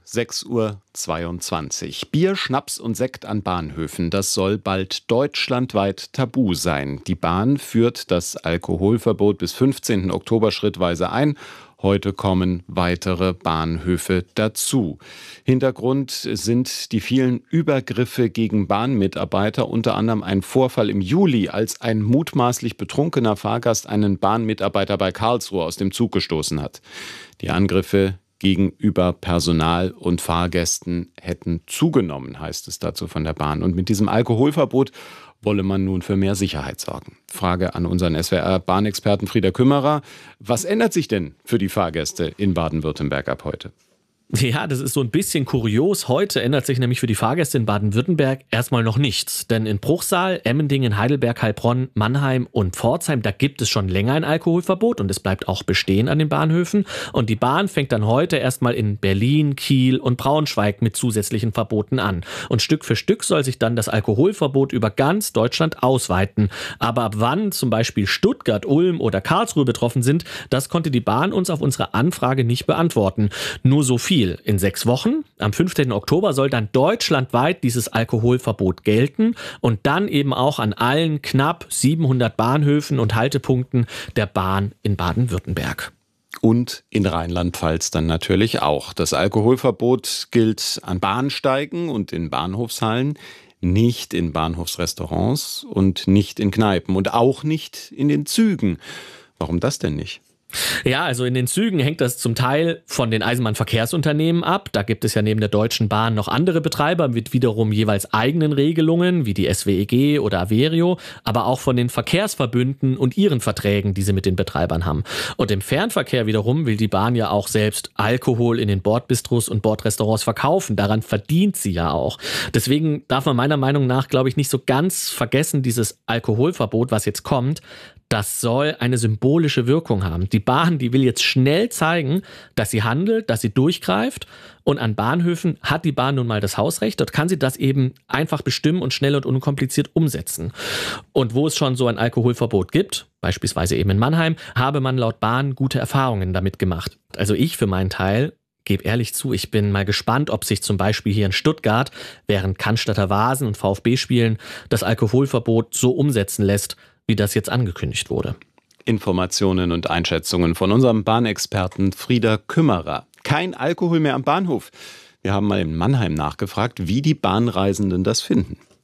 6:22 Uhr. Bier, Schnaps und Sekt an Bahnhöfen. Das soll bald deutschlandweit tabu sein. Die Bahn führt das Alkoholverbot bis 15. Oktober schrittweise ein. Heute kommen weitere Bahnhöfe dazu. Hintergrund sind die vielen Übergriffe gegen Bahnmitarbeiter, unter anderem ein Vorfall im Juli, als ein mutmaßlich betrunkener Fahrgast einen Bahnmitarbeiter bei Karlsruhe aus dem Zug gestoßen hat. Die Angriffe gegenüber Personal und Fahrgästen hätten zugenommen, heißt es dazu von der Bahn. Und mit diesem Alkoholverbot wolle man nun für mehr Sicherheit sorgen. Frage an unseren SWR-Bahnexperten Frieder Kümmerer. Was ändert sich denn für die Fahrgäste in Baden-Württemberg ab heute? Ja, das ist so ein bisschen kurios. Heute ändert sich nämlich für die Fahrgäste in Baden-Württemberg erstmal noch nichts. Denn in Bruchsal, Emmendingen, Heidelberg, Heilbronn, Mannheim und Pforzheim, da gibt es schon länger ein Alkoholverbot und es bleibt auch bestehen an den Bahnhöfen. Und die Bahn fängt dann heute erstmal in Berlin, Kiel und Braunschweig mit zusätzlichen Verboten an. Und Stück für Stück soll sich dann das Alkoholverbot über ganz Deutschland ausweiten. Aber ab wann zum Beispiel Stuttgart, Ulm oder Karlsruhe betroffen sind, das konnte die Bahn uns auf unsere Anfrage nicht beantworten. Nur so viel. In 6 Wochen, am 15. Oktober, soll dann deutschlandweit dieses Alkoholverbot gelten und dann eben auch an allen knapp 700 Bahnhöfen und Haltepunkten der Bahn in Baden-Württemberg. Und in Rheinland-Pfalz dann natürlich auch. Das Alkoholverbot gilt an Bahnsteigen und in Bahnhofshallen, nicht in Bahnhofsrestaurants und nicht in Kneipen und auch nicht in den Zügen. Warum das denn nicht? Ja, also in den Zügen hängt das zum Teil von den Eisenbahnverkehrsunternehmen ab. Da gibt es ja neben der Deutschen Bahn noch andere Betreiber mit wiederum jeweils eigenen Regelungen, wie die SWEG oder Averio, aber auch von den Verkehrsverbünden und ihren Verträgen, die sie mit den Betreibern haben. Und im Fernverkehr wiederum will die Bahn ja auch selbst Alkohol in den Bordbistros und Bordrestaurants verkaufen. Daran verdient sie ja auch. Deswegen darf man meiner Meinung nach, glaube ich, nicht so ganz vergessen, dieses Alkoholverbot, was jetzt kommt, das soll eine symbolische Wirkung haben. Die Bahn, die will jetzt schnell zeigen, dass sie handelt, dass sie durchgreift. Und an Bahnhöfen hat die Bahn nun mal das Hausrecht. Dort kann sie das eben einfach bestimmen und schnell und unkompliziert umsetzen. Und wo es schon so ein Alkoholverbot gibt, beispielsweise eben in Mannheim, habe man laut Bahn gute Erfahrungen damit gemacht. Also ich für meinen Teil gebe ehrlich zu, ich bin mal gespannt, ob sich zum Beispiel hier in Stuttgart während Cannstatter Vasen und VfB spielen das Alkoholverbot so umsetzen lässt, wie das jetzt angekündigt wurde. Informationen und Einschätzungen von unserem Bahnexperten Frieder Kümmerer. Kein Alkohol mehr am Bahnhof. Wir haben mal in Mannheim nachgefragt, wie die Bahnreisenden das finden.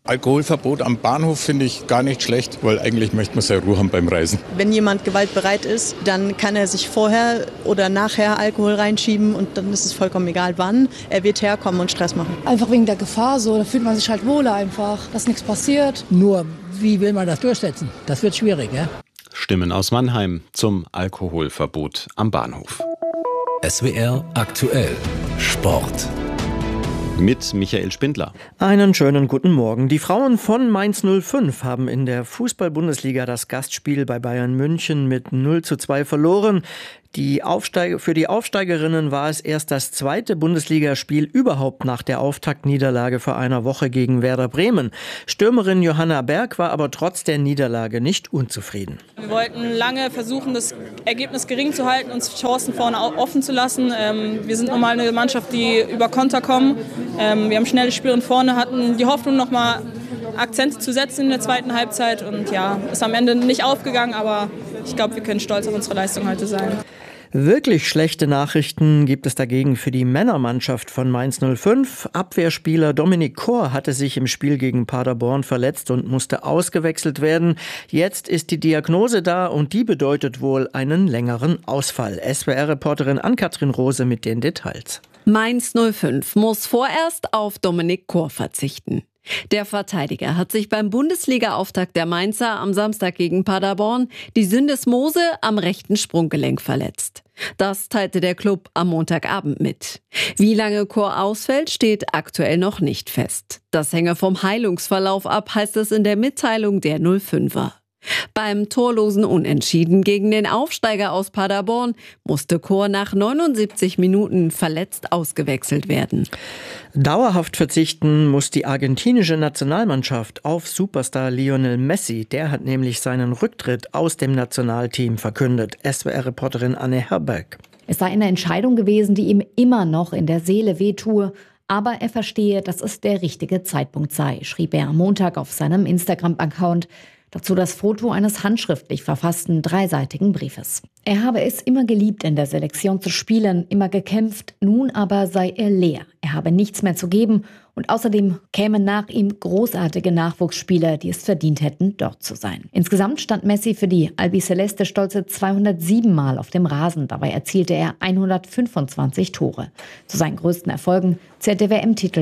Alkoholverbot am Bahnhof finde ich gar nicht schlecht, weil eigentlich möchte man seine Ruhe haben beim Reisen. Wenn jemand gewaltbereit ist, dann kann er sich vorher oder nachher Alkohol reinschieben und dann ist es vollkommen egal wann. Er wird herkommen und Stress machen. Einfach wegen der Gefahr so, da fühlt man sich halt wohler einfach, dass nichts passiert. Nur, wie will man das durchsetzen? Das wird schwierig, ja? Stimmen aus Mannheim zum Alkoholverbot am Bahnhof. SWR aktuell Sport. Mit Michael Spindler. Einen schönen guten Morgen. Die Frauen von Mainz 05 haben in der Fußball-Bundesliga das Gastspiel bei Bayern München mit 0:2 verloren. Für die Aufsteigerinnen war es erst das zweite Bundesligaspiel überhaupt nach der Auftaktniederlage vor einer Woche gegen Werder Bremen. Stürmerin Johanna Berg war aber trotz der Niederlage nicht unzufrieden. Wir wollten lange versuchen, das Ergebnis gering zu halten, uns Chancen vorne offen zu lassen. Wir sind normal eine Mannschaft, die über Konter kommen. Wir haben schnelle Spielerinnen vorne, hatten die Hoffnung, nochmal Akzente zu setzen in der zweiten Halbzeit. Und ja, ist am Ende nicht aufgegangen, aber ich glaube, wir können stolz auf unsere Leistung heute sein. Wirklich schlechte Nachrichten gibt es dagegen für die Männermannschaft von Mainz 05. Abwehrspieler Dominik Kor hatte sich im Spiel gegen Paderborn verletzt und musste ausgewechselt werden. Jetzt ist die Diagnose da und die bedeutet wohl einen längeren Ausfall. SWR-Reporterin Ann-Kathrin Rose mit den Details. Mainz 05 muss vorerst auf Dominik Kor verzichten. Der Verteidiger hat sich beim Bundesliga-Auftakt der Mainzer am Samstag gegen Paderborn die Syndesmose am rechten Sprunggelenk verletzt. Das teilte der Klub am Montagabend mit. Wie lange Kor ausfällt, steht aktuell noch nicht fest. Das hänge vom Heilungsverlauf ab, heißt es in der Mitteilung der 05er. Beim torlosen Unentschieden gegen den Aufsteiger aus Paderborn musste Kor nach 79 Minuten verletzt ausgewechselt werden. Dauerhaft verzichten muss die argentinische Nationalmannschaft auf Superstar Lionel Messi. Der hat nämlich seinen Rücktritt aus dem Nationalteam verkündet. SWR-Reporterin Anne Herberg. Es sei eine Entscheidung gewesen, die ihm immer noch in der Seele wehtue. Aber er verstehe, dass es der richtige Zeitpunkt sei, schrieb er am Montag auf seinem Instagram-Account. Dazu das Foto eines handschriftlich verfassten dreiseitigen Briefes. Er habe es immer geliebt, in der Selektion zu spielen, immer gekämpft, nun aber sei er leer. Er habe nichts mehr zu geben und außerdem kämen nach ihm großartige Nachwuchsspieler, die es verdient hätten, dort zu sein. Insgesamt stand Messi für die Albiceleste stolze 207 Mal auf dem Rasen. Dabei erzielte er 125 Tore. Zu seinen größten Erfolgen zählt der WM-Titel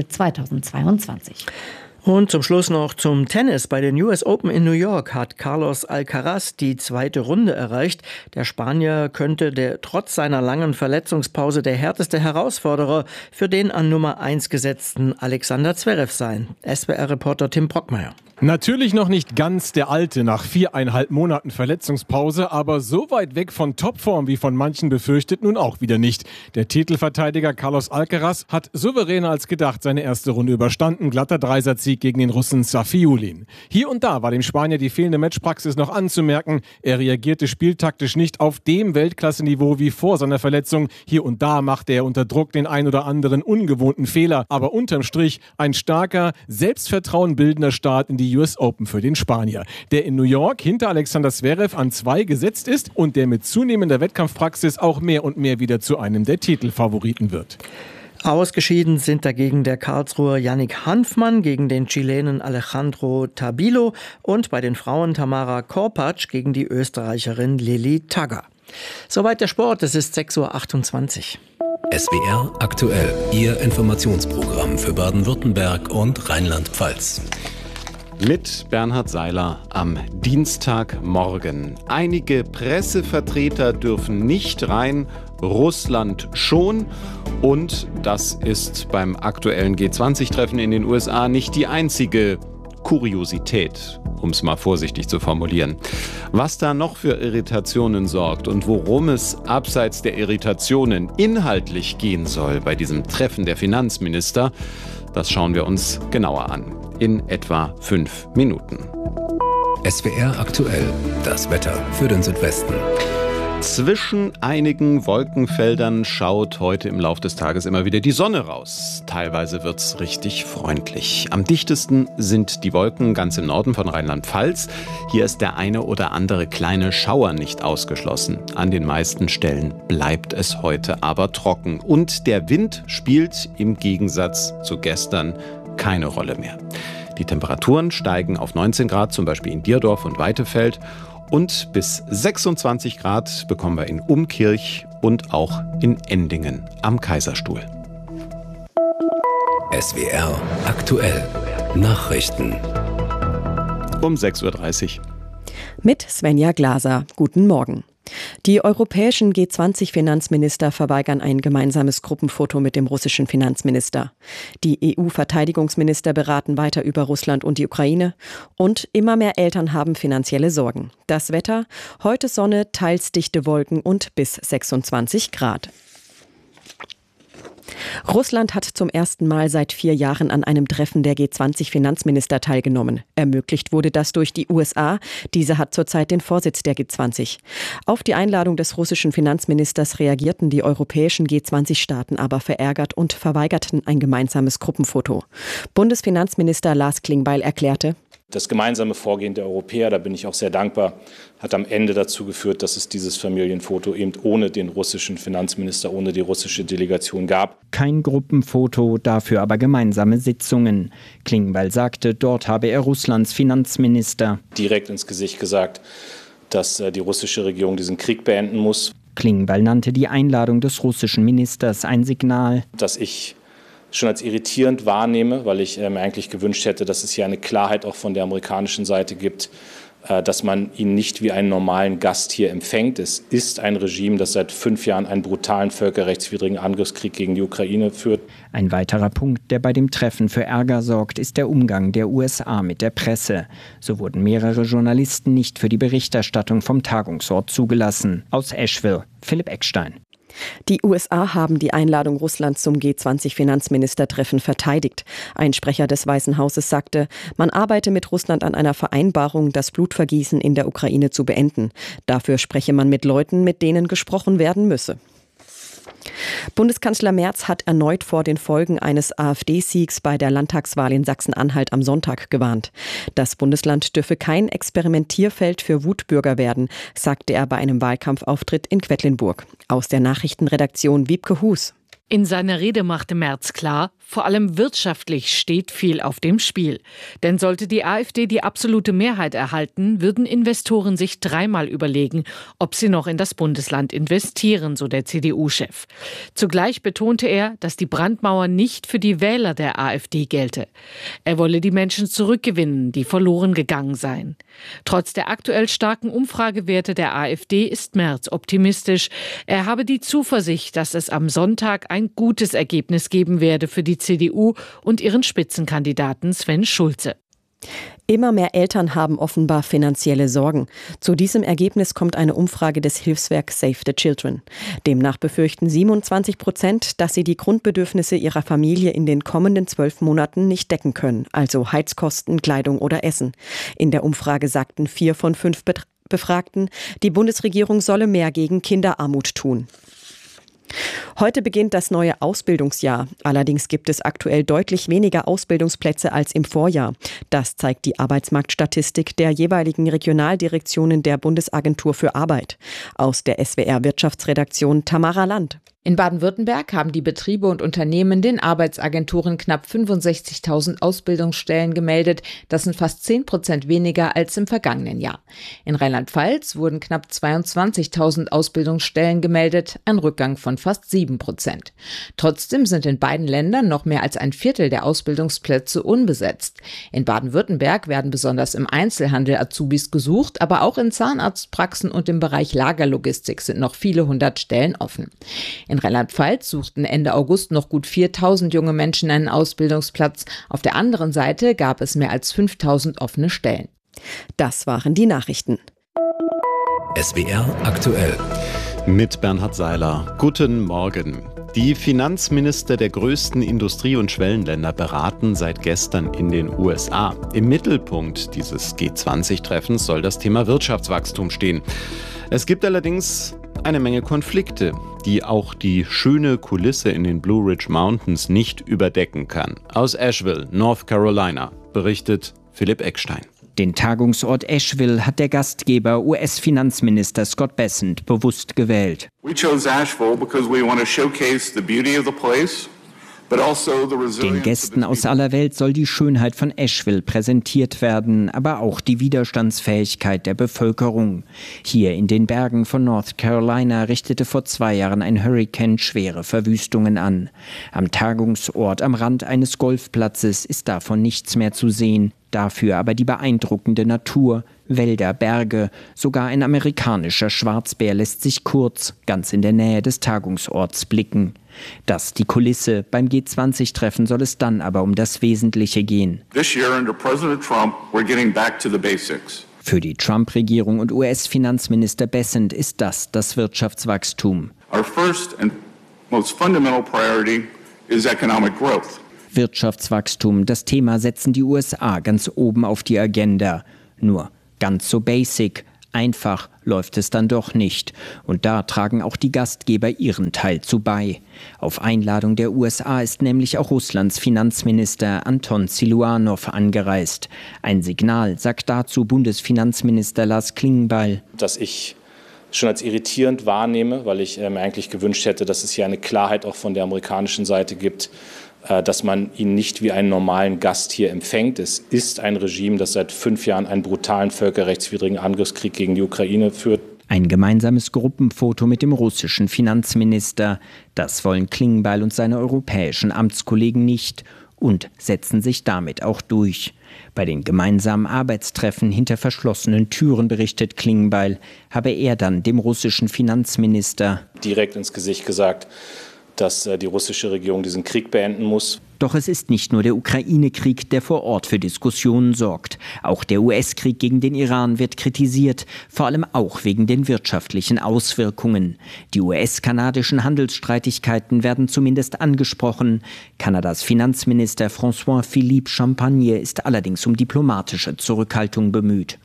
2022. Und zum Schluss noch zum Tennis. Bei den US Open in New York hat Carlos Alcaraz die zweite Runde erreicht. Der Spanier könnte trotz seiner langen Verletzungspause der härteste Herausforderer für den an Nummer 1 gesetzten Alexander Zverev sein. SWR-Reporter Tim Brockmeier. Natürlich noch nicht ganz der Alte nach 4,5 Monaten Verletzungspause, aber so weit weg von Topform wie von manchen befürchtet nun auch wieder nicht. Der Titelverteidiger Carlos Alcaraz hat souveräner als gedacht seine erste Runde überstanden. Glatter Dreisatzsieg gegen den Russen Safiullin. Hier und da war dem Spanier die fehlende Matchpraxis noch anzumerken. Er reagierte spieltaktisch nicht auf dem Weltklasseniveau wie vor seiner Verletzung. Hier und da machte er unter Druck den ein oder anderen ungewohnten Fehler. Aber unterm Strich ein starker, Selbstvertrauen bildender Start in die US Open für den Spanier, der in New York hinter Alexander Zverev an 2 gesetzt ist und der mit zunehmender Wettkampfpraxis auch mehr und mehr wieder zu einem der Titelfavoriten wird. Ausgeschieden sind dagegen der Karlsruher Yannick Hanfmann gegen den Chilenen Alejandro Tabilo und bei den Frauen Tamara Korpatsch gegen die Österreicherin Lili Tagger. Soweit der Sport, es ist 6:28 Uhr. SWR aktuell, Ihr Informationsprogramm für Baden-Württemberg und Rheinland-Pfalz. Mit Bernhard Seiler am Dienstagmorgen. Einige Pressevertreter dürfen nicht rein, Russland schon. Und das ist beim aktuellen G20-Treffen in den USA nicht die einzige Kuriosität, um es mal vorsichtig zu formulieren. Was da noch für Irritationen sorgt und worum es abseits der Irritationen inhaltlich gehen soll bei diesem Treffen der Finanzminister, das schauen wir uns genauer an. In etwa 5 Minuten. SWR aktuell, das Wetter für den Südwesten. Zwischen einigen Wolkenfeldern schaut heute im Laufe des Tages immer wieder die Sonne raus. Teilweise wird's richtig freundlich. Am dichtesten sind die Wolken ganz im Norden von Rheinland-Pfalz. Hier ist der eine oder andere kleine Schauer nicht ausgeschlossen. An den meisten Stellen bleibt es heute aber trocken. Und der Wind spielt im Gegensatz zu gestern keine Rolle mehr. Die Temperaturen steigen auf 19 Grad, zum Beispiel in Dierdorf und Weitefeld. Und bis 26 Grad bekommen wir in Umkirch und auch in Endingen am Kaiserstuhl. SWR aktuell Nachrichten. Um 6.30 Uhr. Mit Svenja Glaser. Guten Morgen. Die europäischen G20-Finanzminister verweigern ein gemeinsames Gruppenfoto mit dem russischen Finanzminister. Die EU-Verteidigungsminister beraten weiter über Russland und die Ukraine. Und immer mehr Eltern haben finanzielle Sorgen. Das Wetter: heute Sonne, teils dichte Wolken und bis 26 Grad. Russland hat zum ersten Mal seit 4 Jahren an einem Treffen der G20-Finanzminister teilgenommen. Ermöglicht wurde das durch die USA. Diese hat zurzeit den Vorsitz der G20. Auf die Einladung des russischen Finanzministers reagierten die europäischen G20-Staaten aber verärgert und verweigerten ein gemeinsames Gruppenfoto. Bundesfinanzminister Lars Klingbeil erklärte: Das gemeinsame Vorgehen der Europäer, da bin ich auch sehr dankbar, hat am Ende dazu geführt, dass es dieses Familienfoto eben ohne den russischen Finanzminister, ohne die russische Delegation gab. Kein Gruppenfoto, dafür aber gemeinsame Sitzungen. Klingbeil sagte, dort habe er Russlands Finanzminister direkt ins Gesicht gesagt, dass die russische Regierung diesen Krieg beenden muss. Klingbeil nannte die Einladung des russischen Ministers ein Signal, dass ich schon als irritierend wahrnehme, weil ich mir eigentlich gewünscht hätte, dass es hier eine Klarheit auch von der amerikanischen Seite gibt, dass man ihn nicht wie einen normalen Gast hier empfängt. Es ist ein Regime, das seit 5 Jahren einen brutalen völkerrechtswidrigen Angriffskrieg gegen die Ukraine führt. Ein weiterer Punkt, der bei dem Treffen für Ärger sorgt, ist der Umgang der USA mit der Presse. So wurden mehrere Journalisten nicht für die Berichterstattung vom Tagungsort zugelassen. Aus Asheville, Philipp Eckstein. Die USA haben die Einladung Russlands zum G20-Finanzministertreffen verteidigt. Ein Sprecher des Weißen Hauses sagte, man arbeite mit Russland an einer Vereinbarung, das Blutvergießen in der Ukraine zu beenden. Dafür spreche man mit Leuten, mit denen gesprochen werden müsse. Bundeskanzler Merz hat erneut vor den Folgen eines AfD-Siegs bei der Landtagswahl in Sachsen-Anhalt am Sonntag gewarnt. Das Bundesland dürfe kein Experimentierfeld für Wutbürger werden, sagte er bei einem Wahlkampfauftritt in Quedlinburg. Aus der Nachrichtenredaktion Wiebke Hus. In seiner Rede machte Merz klar, vor allem wirtschaftlich steht viel auf dem Spiel. Denn sollte die AfD die absolute Mehrheit erhalten, würden Investoren sich 3-mal überlegen, ob sie noch in das Bundesland investieren, so der CDU-Chef. Zugleich betonte er, dass die Brandmauer nicht für die Wähler der AfD gelte. Er wolle die Menschen zurückgewinnen, die verloren gegangen seien. Trotz der aktuell starken Umfragewerte der AfD ist Merz optimistisch. Er habe die Zuversicht, dass es am Sonntag ein gutes Ergebnis geben werde für die CDU und ihren Spitzenkandidaten Sven Schulze. Immer mehr Eltern haben offenbar finanzielle Sorgen. Zu diesem Ergebnis kommt eine Umfrage des Hilfswerks Save the Children. Demnach befürchten 27%, dass sie die Grundbedürfnisse ihrer Familie in den kommenden 12 Monaten nicht decken können, also Heizkosten, Kleidung oder Essen. In der Umfrage sagten 4 von 5 Befragten, die Bundesregierung solle mehr gegen Kinderarmut tun. Heute beginnt das neue Ausbildungsjahr. Allerdings gibt es aktuell deutlich weniger Ausbildungsplätze als im Vorjahr. Das zeigt die Arbeitsmarktstatistik der jeweiligen Regionaldirektionen der Bundesagentur für Arbeit. Aus der SWR-Wirtschaftsredaktion Tamara Land. In Baden-Württemberg haben die Betriebe und Unternehmen den Arbeitsagenturen knapp 65.000 Ausbildungsstellen gemeldet. Das sind fast 10% weniger als im vergangenen Jahr. In Rheinland-Pfalz wurden knapp 22.000 Ausbildungsstellen gemeldet, ein Rückgang von fast 7%. Trotzdem sind in beiden Ländern noch mehr als ein Viertel der Ausbildungsplätze unbesetzt. In Baden-Württemberg werden besonders im Einzelhandel Azubis gesucht, aber auch in Zahnarztpraxen und im Bereich Lagerlogistik sind noch viele hundert Stellen offen. In Rheinland-Pfalz suchten Ende August noch gut 4.000 junge Menschen einen Ausbildungsplatz. Auf der anderen Seite gab es mehr als 5.000 offene Stellen. Das waren die Nachrichten. SWR aktuell. Mit Bernhard Seiler. Guten Morgen. Die Finanzminister der größten Industrie- und Schwellenländer beraten seit gestern in den USA. Im Mittelpunkt dieses G20-Treffens soll das Thema Wirtschaftswachstum stehen. Es gibt allerdings eine Menge Konflikte, die auch die schöne Kulisse in den Blue Ridge Mountains nicht überdecken kann. Aus Asheville, North Carolina, berichtet Philipp Eckstein. Den Tagungsort Asheville hat der Gastgeber US-Finanzminister Scott Bessent bewusst gewählt. We chose Asheville because we want to showcase the beauty of the place, Den Gästen aus aller Welt soll die Schönheit von Asheville präsentiert werden, aber auch die Widerstandsfähigkeit der Bevölkerung. Hier in den Bergen von North Carolina richtete vor 2 Jahren ein Hurrikan schwere Verwüstungen an. Am Tagungsort am Rand eines Golfplatzes ist davon nichts mehr zu sehen. Dafür aber die beeindruckende Natur, Wälder, Berge, sogar ein amerikanischer Schwarzbär lässt sich kurz, ganz in der Nähe des Tagungsorts blicken. Das die Kulisse, beim G20-Treffen soll es dann aber um das Wesentliche gehen. Für die Trump-Regierung und US-Finanzminister Bessent ist das Wirtschaftswachstum. Our first and most fundamental priority is economic growth. Wirtschaftswachstum, das Thema setzen die USA ganz oben auf die Agenda. Nur ganz so basic, einfach läuft es dann doch nicht. Und da tragen auch die Gastgeber ihren Teil zu bei. Auf Einladung der USA ist nämlich auch Russlands Finanzminister Anton Siluanow angereist. Ein Signal, sagt dazu Bundesfinanzminister Lars Klingbeil. Dass ich schon als irritierend wahrnehme, weil ich mir eigentlich gewünscht hätte, dass es hier eine Klarheit auch von der amerikanischen Seite gibt, dass man ihn nicht wie einen normalen Gast hier empfängt. Es ist ein Regime, das seit 5 Jahren einen brutalen völkerrechtswidrigen Angriffskrieg gegen die Ukraine führt. Ein gemeinsames Gruppenfoto mit dem russischen Finanzminister. Das wollen Klingbeil und seine europäischen Amtskollegen nicht und setzen sich damit auch durch. Bei den gemeinsamen Arbeitstreffen hinter verschlossenen Türen, berichtet Klingbeil, habe er dann dem russischen Finanzminister direkt ins Gesicht gesagt, dass die russische Regierung diesen Krieg beenden muss. Doch es ist nicht nur der Ukraine-Krieg, der vor Ort für Diskussionen sorgt. Auch der US-Krieg gegen den Iran wird kritisiert, vor allem auch wegen den wirtschaftlichen Auswirkungen. Die US-kanadischen Handelsstreitigkeiten werden zumindest angesprochen. Kanadas Finanzminister François-Philippe Champagne ist allerdings um diplomatische Zurückhaltung bemüht.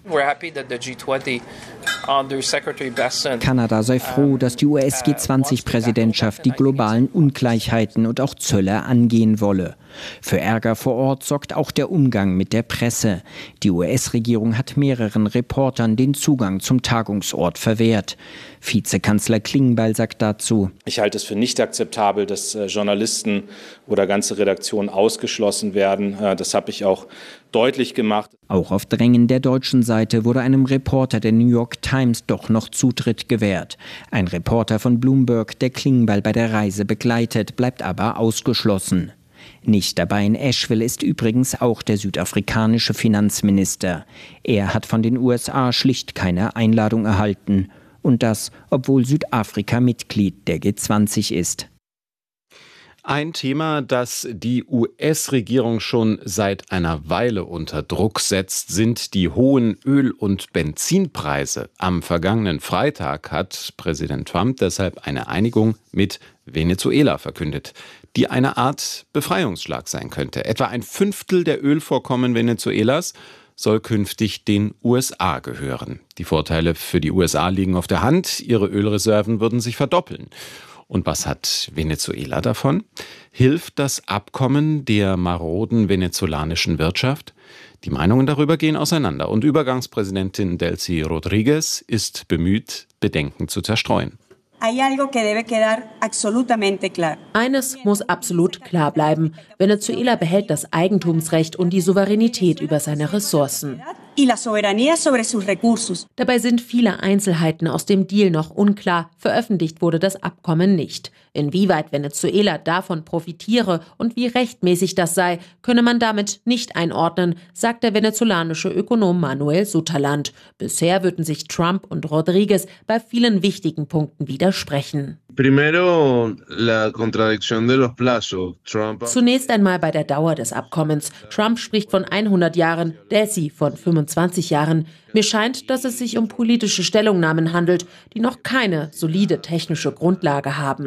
Kanada sei froh, dass die US-G20-Präsidentschaft die globalen Ungleichheiten und auch Zölle angehen wolle. Für Ärger vor Ort sorgt auch der Umgang mit der Presse. Die US-Regierung hat mehreren Reportern den Zugang zum Tagungsort verwehrt. Vizekanzler Klingbeil sagt dazu: Ich halte es für nicht akzeptabel, dass Journalisten oder ganze Redaktionen ausgeschlossen werden. Das habe ich auch deutlich gemacht. Auch auf Drängen der deutschen Seite wurde einem Reporter der New York Times doch noch Zutritt gewährt. Ein Reporter von Bloomberg, der Klingbeil bei der Reise begleitet, bleibt aber ausgeschlossen. Nicht dabei in Asheville ist übrigens auch der südafrikanische Finanzminister. Er hat von den USA schlicht keine Einladung erhalten. Und das, obwohl Südafrika Mitglied der G20 ist. Ein Thema, das die US-Regierung schon seit einer Weile unter Druck setzt, sind die hohen Öl- und Benzinpreise. Am vergangenen Freitag hat Präsident Trump deshalb eine Einigung mit Venezuela verkündet, die eine Art Befreiungsschlag sein könnte. Etwa 1/5 der Ölvorkommen Venezuelas soll künftig den USA gehören. Die Vorteile für die USA liegen auf der Hand. Ihre Ölreserven würden sich verdoppeln. Und was hat Venezuela davon? Hilft das Abkommen der maroden venezolanischen Wirtschaft? Die Meinungen darüber gehen auseinander. Und Übergangspräsidentin Delcy Rodríguez ist bemüht, Bedenken zu zerstreuen. Eines muss absolut klar bleiben. Venezuela behält das Eigentumsrecht und die Souveränität über seine Ressourcen. Dabei sind viele Einzelheiten aus dem Deal noch unklar. Veröffentlicht wurde das Abkommen nicht. Inwieweit Venezuela davon profitiere und wie rechtmäßig das sei, könne man damit nicht einordnen, sagt der venezolanische Ökonom Manuel Sutherland. Bisher würden sich Trump und Rodríguez bei vielen wichtigen Punkten widersprechen. Zunächst einmal bei der Dauer des Abkommens. Trump spricht von 100 Jahren, Delcy von 25 Jahren. Mir scheint, dass es sich um politische Stellungnahmen handelt, die noch keine solide technische Grundlage haben.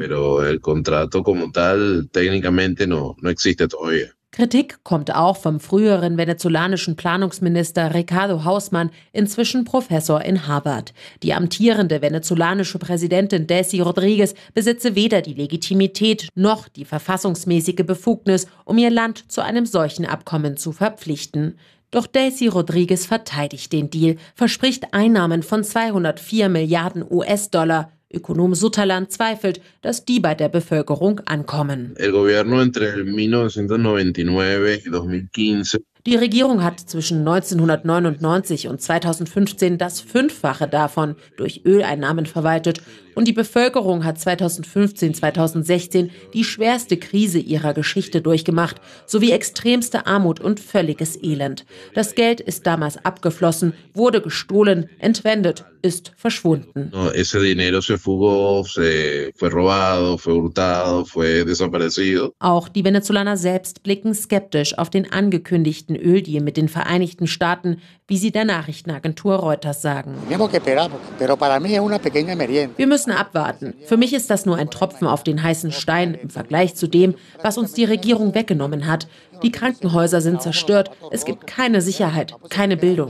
Kritik kommt auch vom früheren venezolanischen Planungsminister Ricardo Hausmann, inzwischen Professor in Harvard. Die amtierende venezolanische Präsidentin Delcy Rodríguez besitze weder die Legitimität noch die verfassungsmäßige Befugnis, um ihr Land zu einem solchen Abkommen zu verpflichten. Doch Delcy Rodríguez verteidigt den Deal, verspricht Einnahmen von 204 Milliarden US-Dollar. Ökonom Sutherland zweifelt, dass die bei der Bevölkerung ankommen. El gobierno entre 1999 y 2015 Die Regierung hat zwischen 1999 und 2015 das Fünffache davon durch Öleinnahmen verwaltet und die Bevölkerung hat 2015/2016 die schwerste Krise ihrer Geschichte durchgemacht, sowie extremste Armut und völliges Elend. Das Geld ist damals abgeflossen, wurde gestohlen, entwendet, ist verschwunden. Ese dinero se fugó, fue robado, fue hurtado, fue desaparecido. Auch die Venezolaner selbst blicken skeptisch auf den angekündigten Öldeal mit den Vereinigten Staaten, wie sie der Nachrichtenagentur Reuters sagen. Wir müssen abwarten. Für mich ist das nur ein Tropfen auf den heißen Stein im Vergleich zu dem, was uns die Regierung weggenommen hat. Die Krankenhäuser sind zerstört. Es gibt keine Sicherheit, keine Bildung.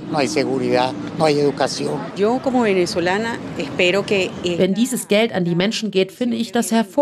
Wenn dieses Geld an die Menschen geht, finde ich das hervorragend.